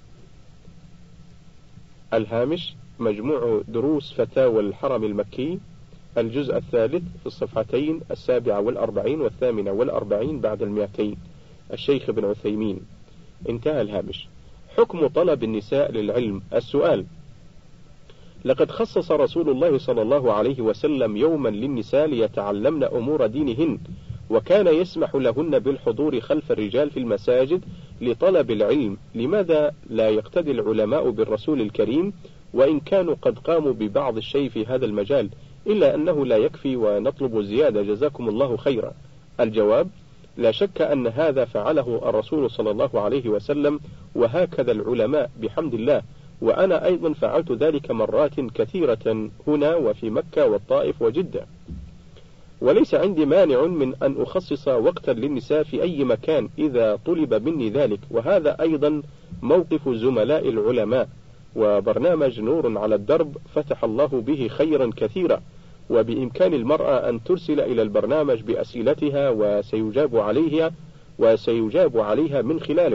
A: الهامش مجموع دروس فتاوى الحرم المكي، الجزء الثالث في الصفحتين السابعة والأربعين والثامنة والأربعين بعد المئتين، الشيخ بن عثيمين. انتهى الهامش. حكم طلب النساء للعلم. السؤال: لقد خصص رسول الله صلى الله عليه وسلم يوما للنساء ليتعلمن أمور دينهن، وكان يسمح لهن بالحضور خلف الرجال في المساجد لطلب العلم. لماذا لا يقتدي العلماء بالرسول الكريم وإن كانوا قد قاموا ببعض الشيء في هذا المجال، إلا أنه لا يكفي ونطلب الزيادة جزاكم الله خيرا؟ الجواب: لا شك أن هذا فعله الرسول صلى الله عليه وسلم، وهكذا العلماء بحمد الله، وأنا أيضا فعلت ذلك مرات كثيرة هنا وفي مكة والطائف وجدة، وليس عندي مانع من أن أخصص وقتا للنساء في أي مكان إذا طلب مني ذلك. وهذا أيضا موقف زملاء العلماء، وبرنامج نور على الدرب فتح الله به خيرا كثيرا، وبإمكان المرأة أن ترسل إلى البرنامج بأسئلتها وسيجاب عليها وسيجاب عليها من خلاله،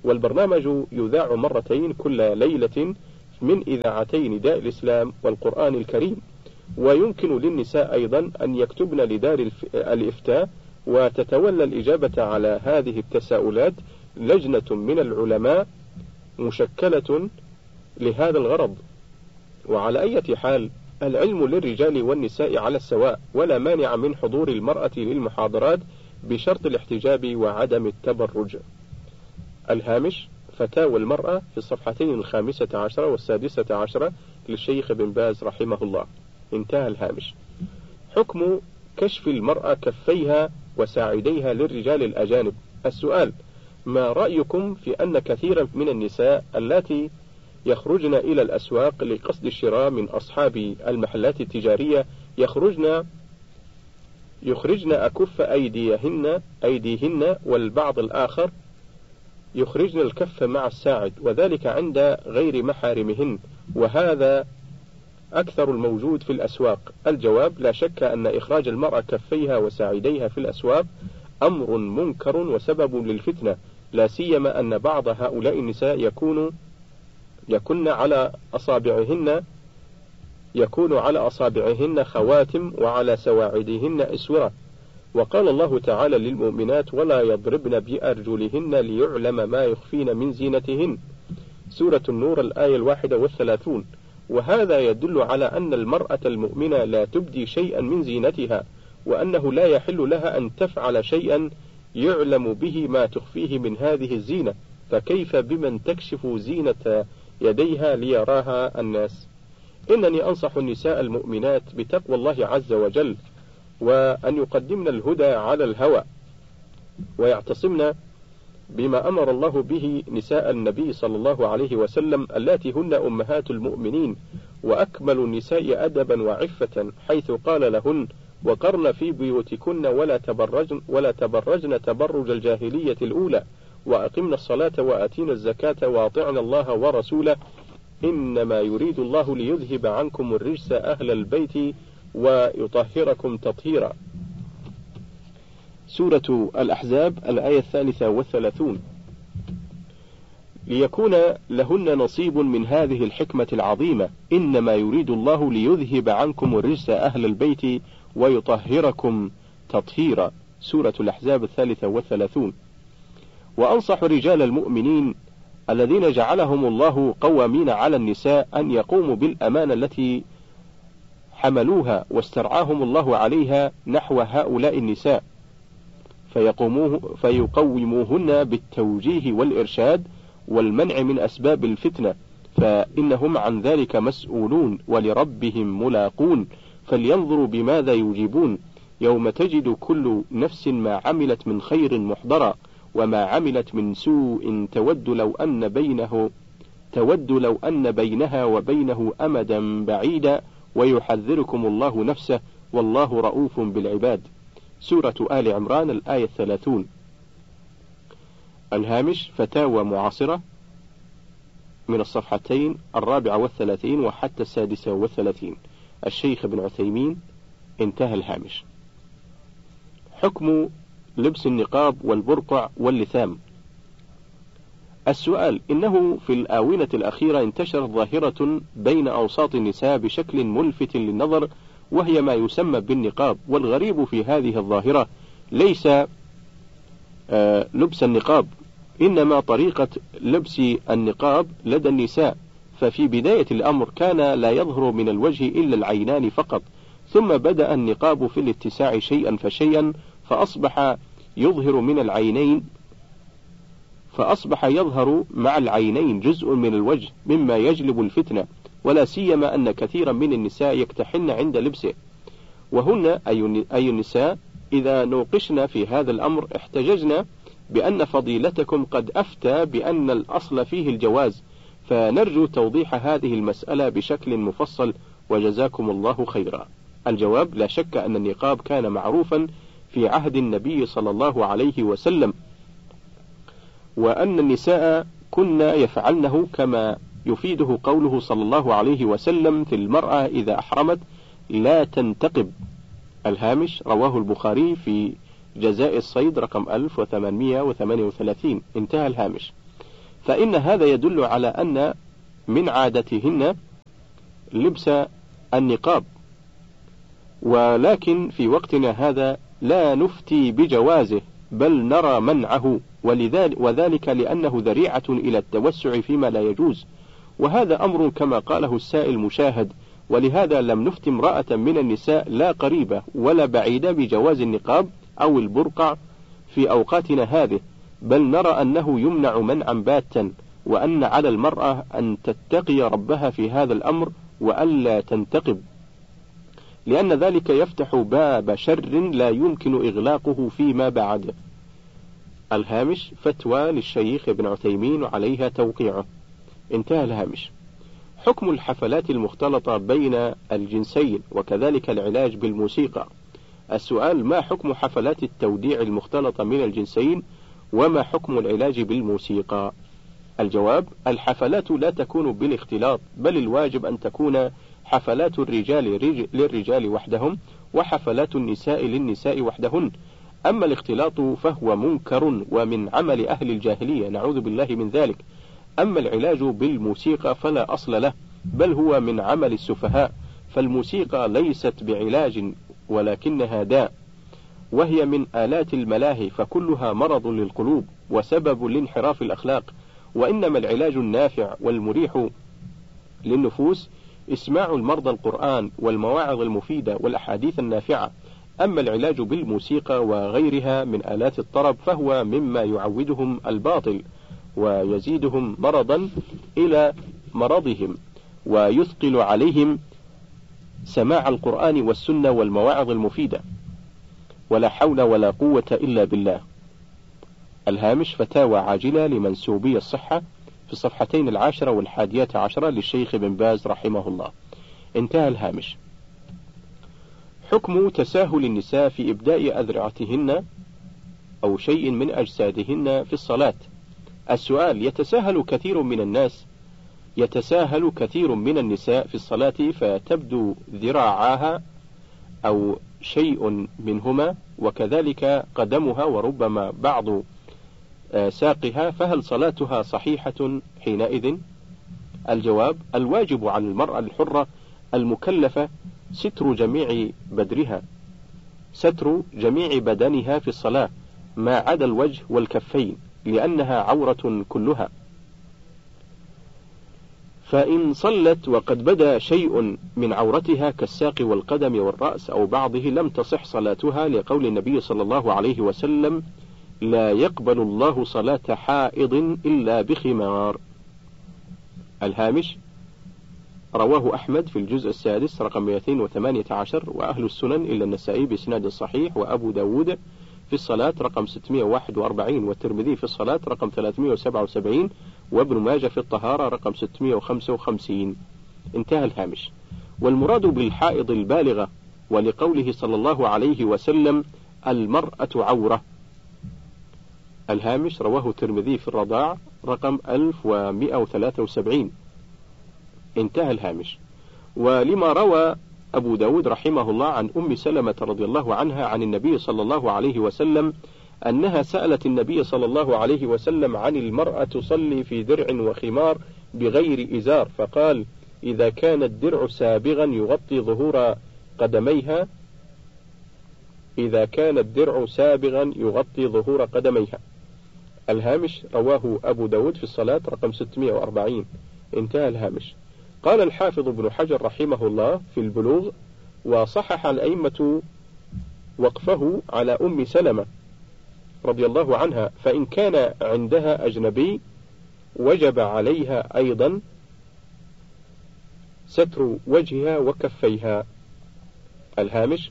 A: والبرنامج يذاع مرتين كل ليلة من إذاعتي نداء الإسلام والقرآن الكريم. ويمكن للنساء أيضا أن يكتبن لدار الإفتاء، وتتولى الإجابة على هذه التساؤلات لجنة من العلماء مشكلة لهذا الغرض. وعلى أي حال، العلم للرجال والنساء على السواء، ولا مانع من حضور المرأة للمحاضرات بشرط الاحتجاب وعدم التبرج. الهامش: فتاوى المرأة في الصفحتين الخامسة عشرة والسادسة عشرة للشيخ بن باز رحمه الله. انتهى الهامش. حكم كشف المرأة كفيها وساعديها للرجال الأجانب. السؤال: ما رأيكم في أن كثيرا من النساء اللاتي يخرجن إلى الأسواق لقصد الشراء من أصحاب المحلات التجارية يخرجن يخرجن أكف أيديهن أيديهن والبعض الآخر يخرجن الكف مع الساعد، وذلك عند غير محارمهن، وهذا أكثر الموجود في الأسواق؟ الجواب: لا شك أن إخراج المرأة كفيها وساعديها في الأسواق أمر منكر وسبب للفتنة، لا سيما أن بعض هؤلاء النساء يكون يكن على أصابعهن يكون على أصابعهن خواتم وعلى سواعدهن إسورة. وقال الله تعالى للمؤمنات: ولا يضربن بأرجلهن ليعلم ما يخفين من زينتهن. سورة النور الآية الواحدة والثلاثون. وهذا يدل على أن المرأة المؤمنة لا تبدي شيئا من زينتها، وأنه لا يحل لها أن تفعل شيئا يعلم به ما تخفيه من هذه الزينة، فكيف بمن تكشف زينة يديها ليراها الناس؟ إنني أنصح النساء المؤمنات بتقوى الله عز وجل، وأن يقدمن الهدى على الهوى، ويعتصمن بما أمر الله به نساء النبي صلى الله عليه وسلم اللاتي هن أمهات المؤمنين وأكمل النساء أدبا وعفة، حيث قال لهن: وقرن في بيوتكن ولا تبرجن, ولا تبرجن تبرج الجاهلية الأولى، وأقمنا الصلاة وآتينا الزكاة وأطعنا الله ورسوله، إنما يريد الله ليذهب عنكم الرجس أهل البيت ويطهركم تطهيرا. سورة الأحزاب الآية الثالثة والثلاثون. ليكون لهن نصيب من هذه الحكمة العظيمة: إنما يريد الله ليذهب عنكم الرجس أهل البيت ويطهركم تطهيرا. سورة الأحزاب الثالثة والثلاثون. وأنصح رجال المؤمنين الذين جعلهم الله قوامين على النساء أن يقوموا بالأمانة التي حملوها واسترعاهم الله عليها نحو هؤلاء النساء، فيقوموه فيقوموهن بالتوجيه والإرشاد والمنع من أسباب الفتنة، فإنهم عن ذلك مسؤولون ولربهم ملاقون، فلينظروا بماذا يجيبون يوم تجد كل نفس ما عملت من خير محضرا، وما عملت من سوء تود لو أن بينه تود لو أن بينها وبينه أمدا بعيدا، ويحذركم الله نفسه والله رؤوف بالعباد. سورة آل عمران الآية الثلاثون. الهامش: فتاوى معاصرة من الصفحتين الرابعة والثلاثين وحتى السادسة والثلاثين، الشيخ ابن عثيمين. انتهى الهامش. حكم لبس النقاب والبرقع واللثام. السؤال: إنه في الآونة الأخيرة انتشرت ظاهرة بين أوساط النساء بشكل ملفت للنظر، وهي ما يسمى بالنقاب. والغريب في هذه الظاهرة ليس آه لبس النقاب، إنما طريقة لبس النقاب لدى النساء. ففي بداية الأمر كان لا يظهر من الوجه إلا العينان فقط، ثم بدأ النقاب في الاتساع شيئا فشيئا، فأصبح يظهر من العينين فأصبح يظهر مع العينين جزء من الوجه، مما يجلب الفتنة، ولا سيما أن كثيرا من النساء يكتحن عند لبسه. وهن أي النساء إذا نوقشنا في هذا الأمر احتججنا بأن فضيلتكم قد أفتى بأن الأصل فيه الجواز، فنرجو توضيح هذه المسألة بشكل مفصل، وجزاكم الله خيرا. الجواب: لا شك أن النقاب كان معروفا في عهد النبي صلى الله عليه وسلم، وأن النساء كن يفعلنه، كما يفيده قوله صلى الله عليه وسلم في المرأة إذا أحرمت لا تنتقب. الهامش: رواه البخاري في جزاء الصيد رقم ألف وثمانمائة وثمانية وثلاثين. انتهى الهامش. فإن هذا يدل على أن من عادتهن لبس النقاب، ولكن في وقتنا هذا لا نفتي بجوازه بل نرى منعه، ولذلك وذلك لأنه ذريعة إلى التوسع فيما لا يجوز، وهذا أمر كما قاله السائل مشاهد، ولهذا لم نفت امرأة من النساء لا قريبة ولا بعيدة بجواز النقاب أو البرقع في أوقاتنا هذه، بل نرى أنه يمنع منعا باتا، وأن على المرأة أن تتقي ربها في هذا الأمر وألا تنتقب، لأن ذلك يفتح باب شر لا يمكن إغلاقه فيما بعد. الهامش فتوى للشيخ ابن عثيمين عليها توقيعه. انتهى الهامش. حكم الحفلات المختلطة بين الجنسين وكذلك العلاج بالموسيقى. السؤال: ما حكم حفلات التوديع المختلطة من الجنسين، وما حكم العلاج بالموسيقى؟ الجواب: الحفلات لا تكون بالاختلاط، بل الواجب أن تكون حفلات الرجال للرجال وحدهم، وحفلات النساء للنساء وحدهن. أما الاختلاط فهو منكر ومن عمل أهل الجاهلية، نعوذ بالله من ذلك. أما العلاج بالموسيقى فلا أصل له، بل هو من عمل السفهاء، فالموسيقى ليست بعلاج ولكنها داء، وهي من آلات الملاهي، فكلها مرض للقلوب وسبب لانحراف الأخلاق، وإنما العلاج النافع والمريح للنفوس إسماع المرضى القرآن والمواعظ المفيدة والأحاديث النافعة. أما العلاج بالموسيقى وغيرها من آلات الطرب فهو مما يعودهم الباطل ويزيدهم مرضا إلى مرضهم، ويثقل عليهم سماع القرآن والسنة والمواعظ المفيدة، ولا حول ولا قوة إلا بالله. الهامش فتاوى عاجلة لمنسوبي الصحة في الصفحتين العاشرة والحادية عشرة للشيخ بن باز رحمه الله. انتهى الهامش. حكم تساهل النساء في إبداء أذرعتهن أو شيء من أجسادهن في الصلاة. السؤال: يتساهل كثير من الناس يتساهل كثير من النساء في الصلاة فتبدو ذراعاها أو شيء منهما، وكذلك قدمها وربما بعض ساقها، فهل صلاتها صحيحة حينئذ؟ الجواب: الواجب على المرأة الحرة المكلفة ستر جميع بدرها ستر جميع بدنها في الصلاة ما عدا الوجه والكفين، لأنها عورة كلها، فإن صلت وقد بدا شيء من عورتها كالساق والقدم والرأس أو بعضه لم تصح صلاتها، لقول النبي صلى الله عليه وسلم: لا يقبل الله صلاة حائض إلا بخمار. الهامش. رواه أحمد في الجزء السادس رقم مئتين وثمانية عشر، وأهل السنن إلا النسائي بإسناد صحيح، وأبو داود في الصلاة رقم ستمئة وواحد وأربعين، والترمذي في الصلاة رقم ثلاثمئة وسبعة وسبعين، وابن ماجه في الطهارة رقم ستمئة وخمسة وخمسين. انتهى الهامش. والمراد بالحائض البالغة، ولقوله صلى الله عليه وسلم: المرأة عورة. الهامش. رواه الترمذي في الرضاع رقم ألف ومئة وثلاثة وسبعين. انتهى الهامش. ولما روى أبو داود رحمه الله عن أم سلمة رضي الله عنها عن النبي صلى الله عليه وسلم أنها سألت النبي صلى الله عليه وسلم عن المرأة تصلي في درع وخمار بغير إزار، فقال: إذا كان الدرع سابغا يغطي ظهور قدميها إذا كان الدرع سابغا يغطي ظهور قدميها. الهامش. رواه أبو داود في الصلاة رقم ستمئة وأربعين. انتهى الهامش. قال الحافظ ابن حجر رحمه الله في البلوغ: وصحح الأئمة وقفه على أم سلمة رضي الله عنها، فإن كان عندها أجنبي وجب عليها أيضا ستر وجهها وكفيها. الهامش.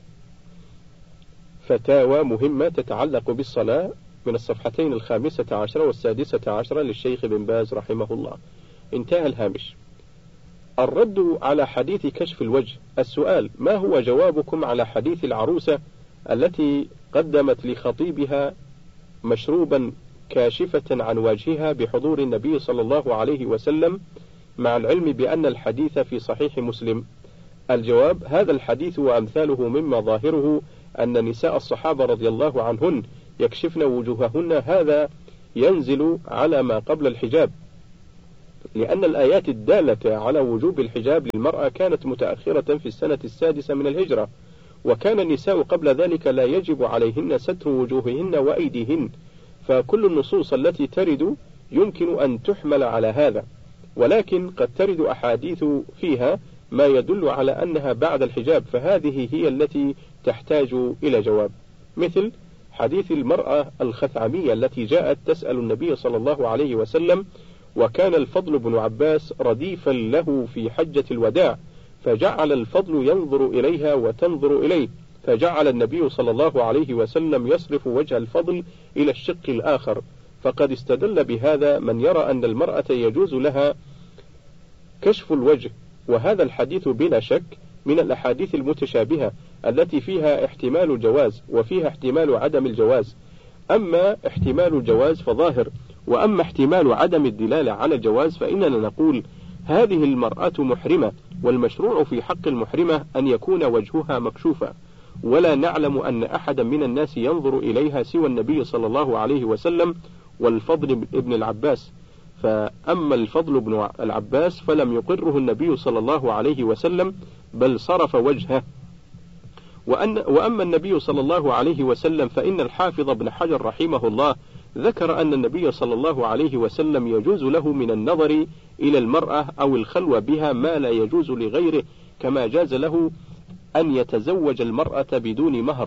A: فتاوى مهمة تتعلق بالصلاة من الصفحتين الخامسة عشرة والسادسة عشرة للشيخ بن باز رحمه الله. انتهى الهامش. الرد على حديث كشف الوجه. السؤال: ما هو جوابكم على حديث العروسة التي قدمت لخطيبها مشروبا كاشفة عن وجهها بحضور النبي صلى الله عليه وسلم، مع العلم بأن الحديث في صحيح مسلم؟ الجواب: هذا الحديث وأمثاله مما ظاهره أن نساء الصحابة رضي الله عنهن يكشفن وجوههن، هذا ينزل على ما قبل الحجاب، لأن الآيات الدالة على وجوب الحجاب للمرأة كانت متأخرة في السنة السادسة من الهجرة، وكان النساء قبل ذلك لا يجب عليهن ستر وجوههن وأيديهن، فكل النصوص التي ترد يمكن أن تحمل على هذا، ولكن قد ترد أحاديث فيها ما يدل على أنها بعد الحجاب، فهذه هي التي تحتاج إلى جواب، مثل حديث المرأة الخثعمية التي جاءت تسأل النبي صلى الله عليه وسلم، وكان الفضل بن عباس رديفا له في حجة الوداع، فجعل الفضل ينظر إليها وتنظر إليه، فجعل النبي صلى الله عليه وسلم يصرف وجه الفضل إلى الشق الآخر، فقد استدل بهذا من يرى أن المرأة يجوز لها كشف الوجه، وهذا الحديث بلا شك من الأحاديث المتشابهة التي فيها احتمال الجواز وفيها احتمال عدم الجواز، أما احتمال الجواز فظاهر، وأما احتمال عدم الدلالة على الجواز فإننا نقول هذه المرأة محرمة، والمشروع في حق المحرمة أن يكون وجهها مكشوفا، ولا نعلم أن أحدا من الناس ينظر إليها سوى النبي صلى الله عليه وسلم والفضل ابن العباس، فأما الفضل بن العباس فلم يقره النبي صلى الله عليه وسلم بل صرف وجهه، وأن وأما النبي صلى الله عليه وسلم فإن الحافظ بن حجر رحمه الله ذكر أن النبي صلى الله عليه وسلم يجوز له من النظر إلى المرأة أو الخلوة بها ما لا يجوز لغيره، كما جاز له أن يتزوج المرأة بدون مهر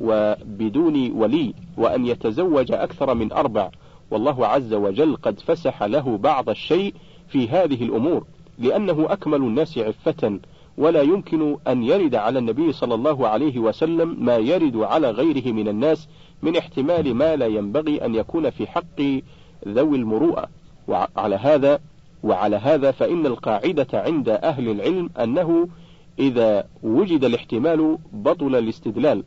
A: وبدون ولي، وأن يتزوج أكثر من أربع، والله عز وجل قد فسح له بعض الشيء في هذه الأمور، لأنه أكمل الناس عفة، ولا يمكن أن يرد على النبي صلى الله عليه وسلم ما يرد على غيره من الناس من احتمال ما لا ينبغي أن يكون في حق ذوي المروءة، وعلى هذا وعلى هذا فإن القاعدة عند أهل العلم أنه إذا وجد الاحتمال بطل الاستدلال،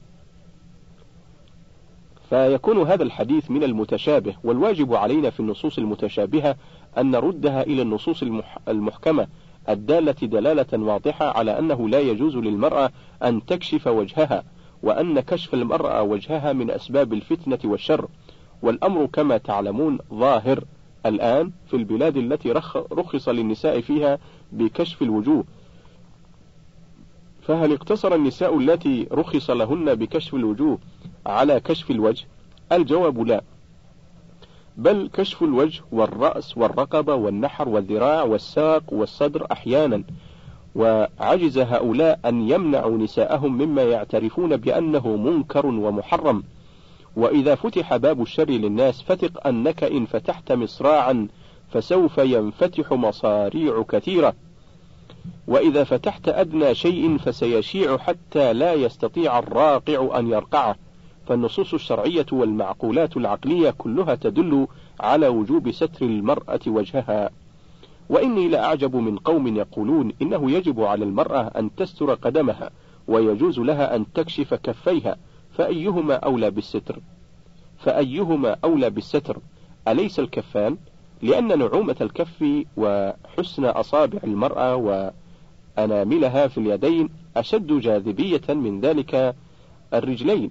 A: فيكون هذا الحديث من المتشابه، والواجب علينا في النصوص المتشابهة أن نردها إلى النصوص المحكمة الدالة دلالة واضحة على أنه لا يجوز للمرأة أن تكشف وجهها، وأن كشف المرأة وجهها من أسباب الفتنة والشر، والأمر كما تعلمون ظاهر الآن في البلاد التي رخص للنساء فيها بكشف الوجوه، فهل اقتصر النساء التي رخص لهن بكشف الوجوه على كشف الوجه؟ الجواب لا، بل كشف الوجه والرأس والرقبة والنحر والذراع والساق والصدر أحيانا، وعجز هؤلاء أن يمنعوا نساءهم مما يعترفون بأنه منكر ومحرم، وإذا فتح باب الشر للناس فثق أنك إن فتحت مصراعا فسوف ينفتح مصاريع كثيرة، وإذا فتحت أدنى شيء فسيشيع حتى لا يستطيع الراقع أن يرقعه، فالنصوص الشرعية والمعقولات العقلية كلها تدل على وجوب ستر المرأة وجهها. وإني لأعجب من قوم يقولون إنه يجب على المرأة أن تستر قدمها ويجوز لها أن تكشف كفيها، فأيهما أولى بالستر فأيهما أولى بالستر أليس الكفان؟ لأن نعومة الكف وحسن أصابع المرأة وأناملها في اليدين أشد جاذبية من ذلك الرجلين.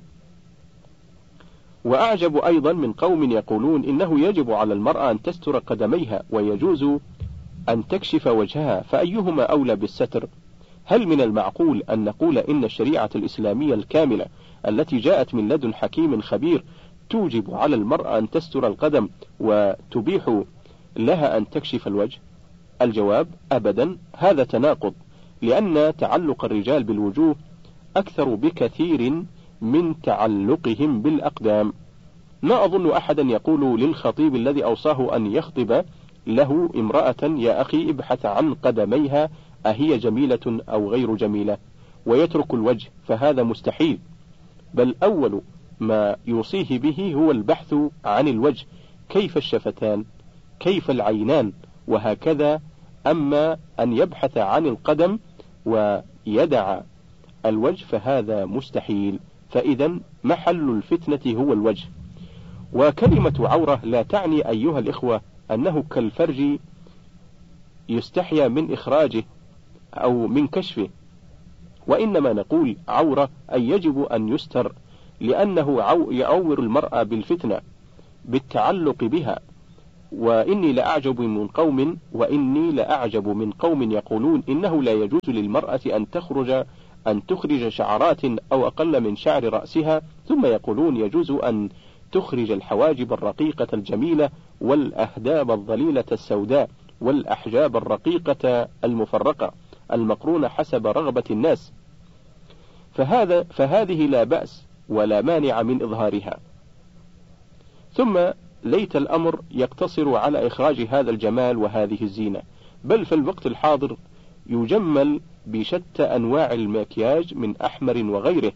A: وأعجب أيضا من قوم يقولون إنه يجب على المرأة أن تستر قدميها ويجوز أن تكشف وجهها، فأيهما أولى بالستر؟ هل من المعقول أن نقول إن الشريعة الإسلامية الكاملة التي جاءت من لدن حكيم خبير توجب على المرأة أن تستر القدم وتبيح لها أن تكشف الوجه؟ الجواب أبدا، هذا تناقض، لأن تعلق الرجال بالوجوه أكثر بكثير من تعلقهم بالأقدام. ما أظن أحدا يقول للخطيب الذي أوصاه أن يخطب له امرأة يا أخي ابحث عن قدميها أهي جميلة أو غير جميلة ويترك الوجه، فهذا مستحيل، بل أول ما يوصيه به هو البحث عن الوجه، كيف الشفتان، كيف العينان، وهكذا. أما أن يبحث عن القدم ويدع الوجه فهذا مستحيل، فإذا محل الفتنة هو الوجه. وكلمة عورة لا تعني أيها الإخوة أنه كالفرج يستحيا من إخراجه أو من كشفه، وإنما نقول عورة أي يجب أن يستر، لأنه يعور المرأة بالفتنة بالتعلق بها، وإني لأعجب من قوم وإني لأعجب من قوم يقولون إنه لا يجوز للمرأة أن تخرج أن تخرج شعرات أو أقل من شعر رأسها، ثم يقولون يجوز أن تخرج الحواجب الرقيقة الجميلة والأهداب الظليلة السوداء والأحجاب الرقيقة المفرقة المقرونة حسب رغبة الناس، فهذا فهذه لا بأس ولا مانع من إظهارها. ثم ليت الأمر يقتصر على إخراج هذا الجمال وهذه الزينة، بل في الوقت الحاضر يجمل بشتى أنواع المكياج من أحمر وغيره.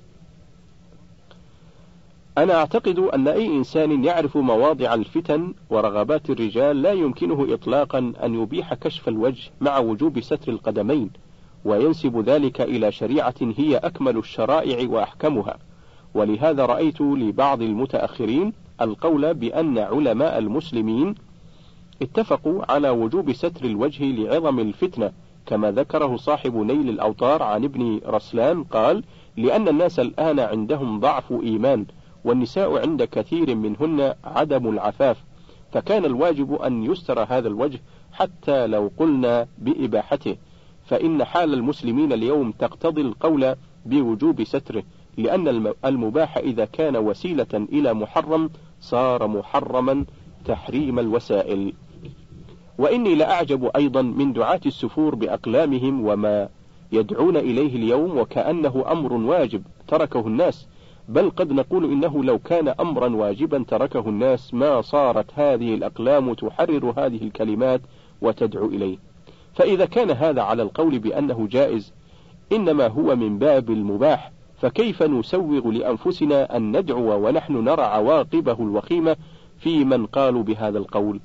A: أنا أعتقد أن أي إنسان يعرف مواضع الفتن ورغبات الرجال لا يمكنه إطلاقا أن يبيح كشف الوجه مع وجوب ستر القدمين، وينسب ذلك إلى شريعة هي أكمل الشرائع وأحكمها. ولهذا رأيت لبعض المتأخرين القول بأن علماء المسلمين اتفقوا على وجوب ستر الوجه لعظم الفتنة، كما ذكره صاحب نيل الأوطار عن ابن رسلان قال: لأن الناس الآن عندهم ضعف إيمان، والنساء عند كثير منهن عدم العفاف، فكان الواجب أن يستر هذا الوجه حتى لو قلنا بإباحته، فإن حال المسلمين اليوم تقتضي القول بوجوب ستره، لأن المباح إذا كان وسيلة إلى محرم صار محرما تحريم الوسائل. وإني لأعجب أيضا من دعاة السفور بأقلامهم وما يدعون إليه اليوم وكأنه أمر واجب تركه الناس، بل قد نقول إنه لو كان أمرا واجبا تركه الناس ما صارت هذه الأقلام تحرر هذه الكلمات وتدعو إليه. فإذا كان هذا على القول بأنه جائز إنما هو من باب المباح، فكيف نسوغ لأنفسنا أن ندعو ونحن نرى عواقبه الوخيمة في من قالوا بهذا القول؟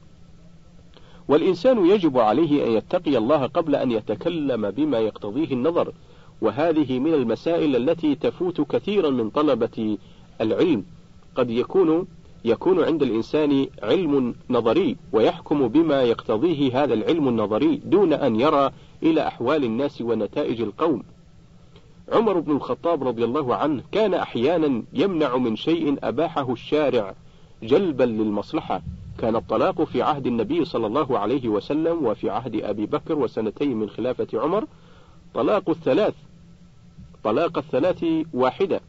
A: والإنسان يجب عليه أن يتقي الله قبل أن يتكلم بما يقتضيه النظر، وهذه من المسائل التي تفوت كثيرا من طلبة العلم. قد يكون يكون عند الإنسان علم نظري ويحكم بما يقتضيه هذا العلم النظري دون أن يرى إلى أحوال الناس ونتائج القوم. عمر بن الخطاب رضي الله عنه كان أحيانا يمنع من شيء أباحه الشارع جلبا للمصلحة. كان الطلاق في عهد النبي صلى الله عليه وسلم وفي عهد أبي بكر وسنتين من خلافة عمر طلاق الثلاث طلاق الثلاث واحدة،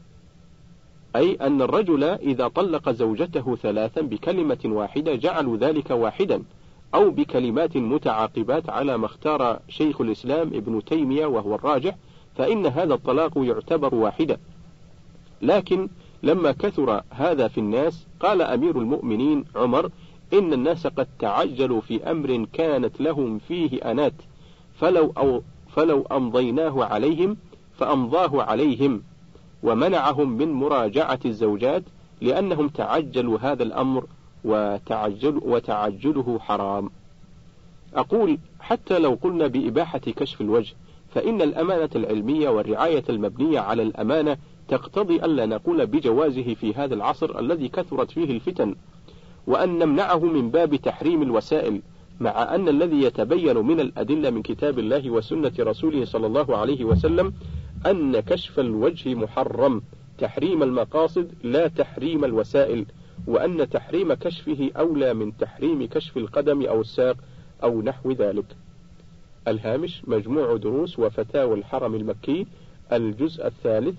A: أي أن الرجل إذا طلق زوجته ثلاثا بكلمة واحدة جعلوا ذلك واحدا، أو بكلمات متعاقبات على ما اختار شيخ الإسلام ابن تيمية وهو الراجح، فإن هذا الطلاق يعتبر واحدا. لكن لما كثر هذا في الناس قال أمير المؤمنين عمر: إن الناس قد تعجلوا في أمر كانت لهم فيه أنات، فلو, أو فلو أمضيناه عليهم فأمضاه عليهم، ومنعهم من مراجعة الزوجات لأنهم تعجلوا هذا الأمر، وتعجل وتعجله حرام. أقول حتى لو قلنا بإباحة كشف الوجه فإن الأمانة العلمية والرعاية المبنية على الأمانة تقتضي ألا نقول بجوازه في هذا العصر الذي كثرت فيه الفتن، وأن نمنعه من باب تحريم الوسائل، مع أن الذي يتبين من الأدلة من كتاب الله وسنة رسوله صلى الله عليه وسلم أن كشف الوجه محرم تحريم المقاصد لا تحريم الوسائل، وأن تحريم كشفه أولى من تحريم كشف القدم أو الساق أو نحو ذلك. الهامش: مجموع دروس وفتاوى الحرم المكي، الجزء الثالث،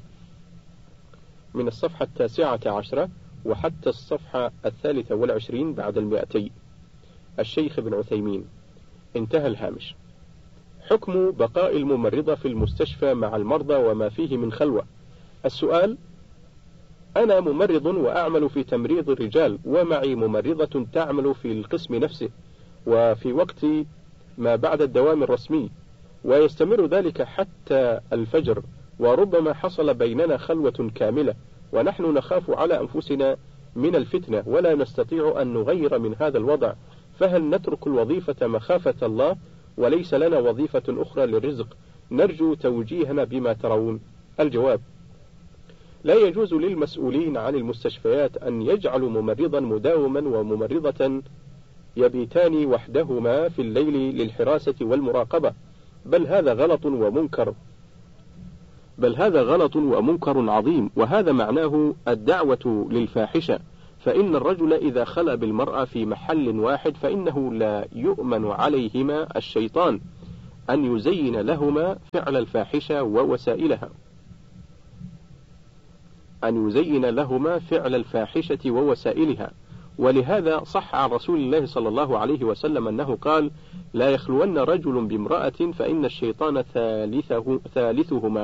A: من الصفحة التاسعة عشرة وحتى الصفحة الثالثة والعشرين بعد المئتين. الشيخ ابن عثيمين. انتهى الهامش. حكم بقاء الممرضة في المستشفى مع المرضى وما فيه من خلوة. السؤال: أنا ممرض وأعمل في تمريض الرجال، ومعي ممرضة تعمل في القسم نفسه وفي وقت ما بعد الدوام الرسمي، ويستمر ذلك حتى الفجر، وربما حصل بيننا خلوة كاملة، ونحن نخاف على أنفسنا من الفتنة ولا نستطيع أن نغير من هذا الوضع، فهل نترك الوظيفة مخافة الله وليس لنا وظيفة أخرى للرزق؟ نرجو توجيهنا بما ترون. الجواب: لا يجوز للمسؤولين عن المستشفيات أن يجعلوا ممرضا مداوما وممرضة يبيتان وحدهما في الليل للحراسة والمراقبة، بل هذا غلط ومنكر بل هذا غلط ومنكر عظيم، وهذا معناه الدعوة للفاحشة، فإن الرجل إذا خلى بالمرأة في محل واحد فإنه لا يؤمن عليهما الشيطان أن يزين لهما فعل الفاحشة ووسائلها أن يزين لهما فعل الفاحشة ووسائلها ولهذا صح عن رسول الله صلى الله عليه وسلم أنه قال: لا يخلون رجل بامرأة فإن الشيطان ثالثه ثالثهما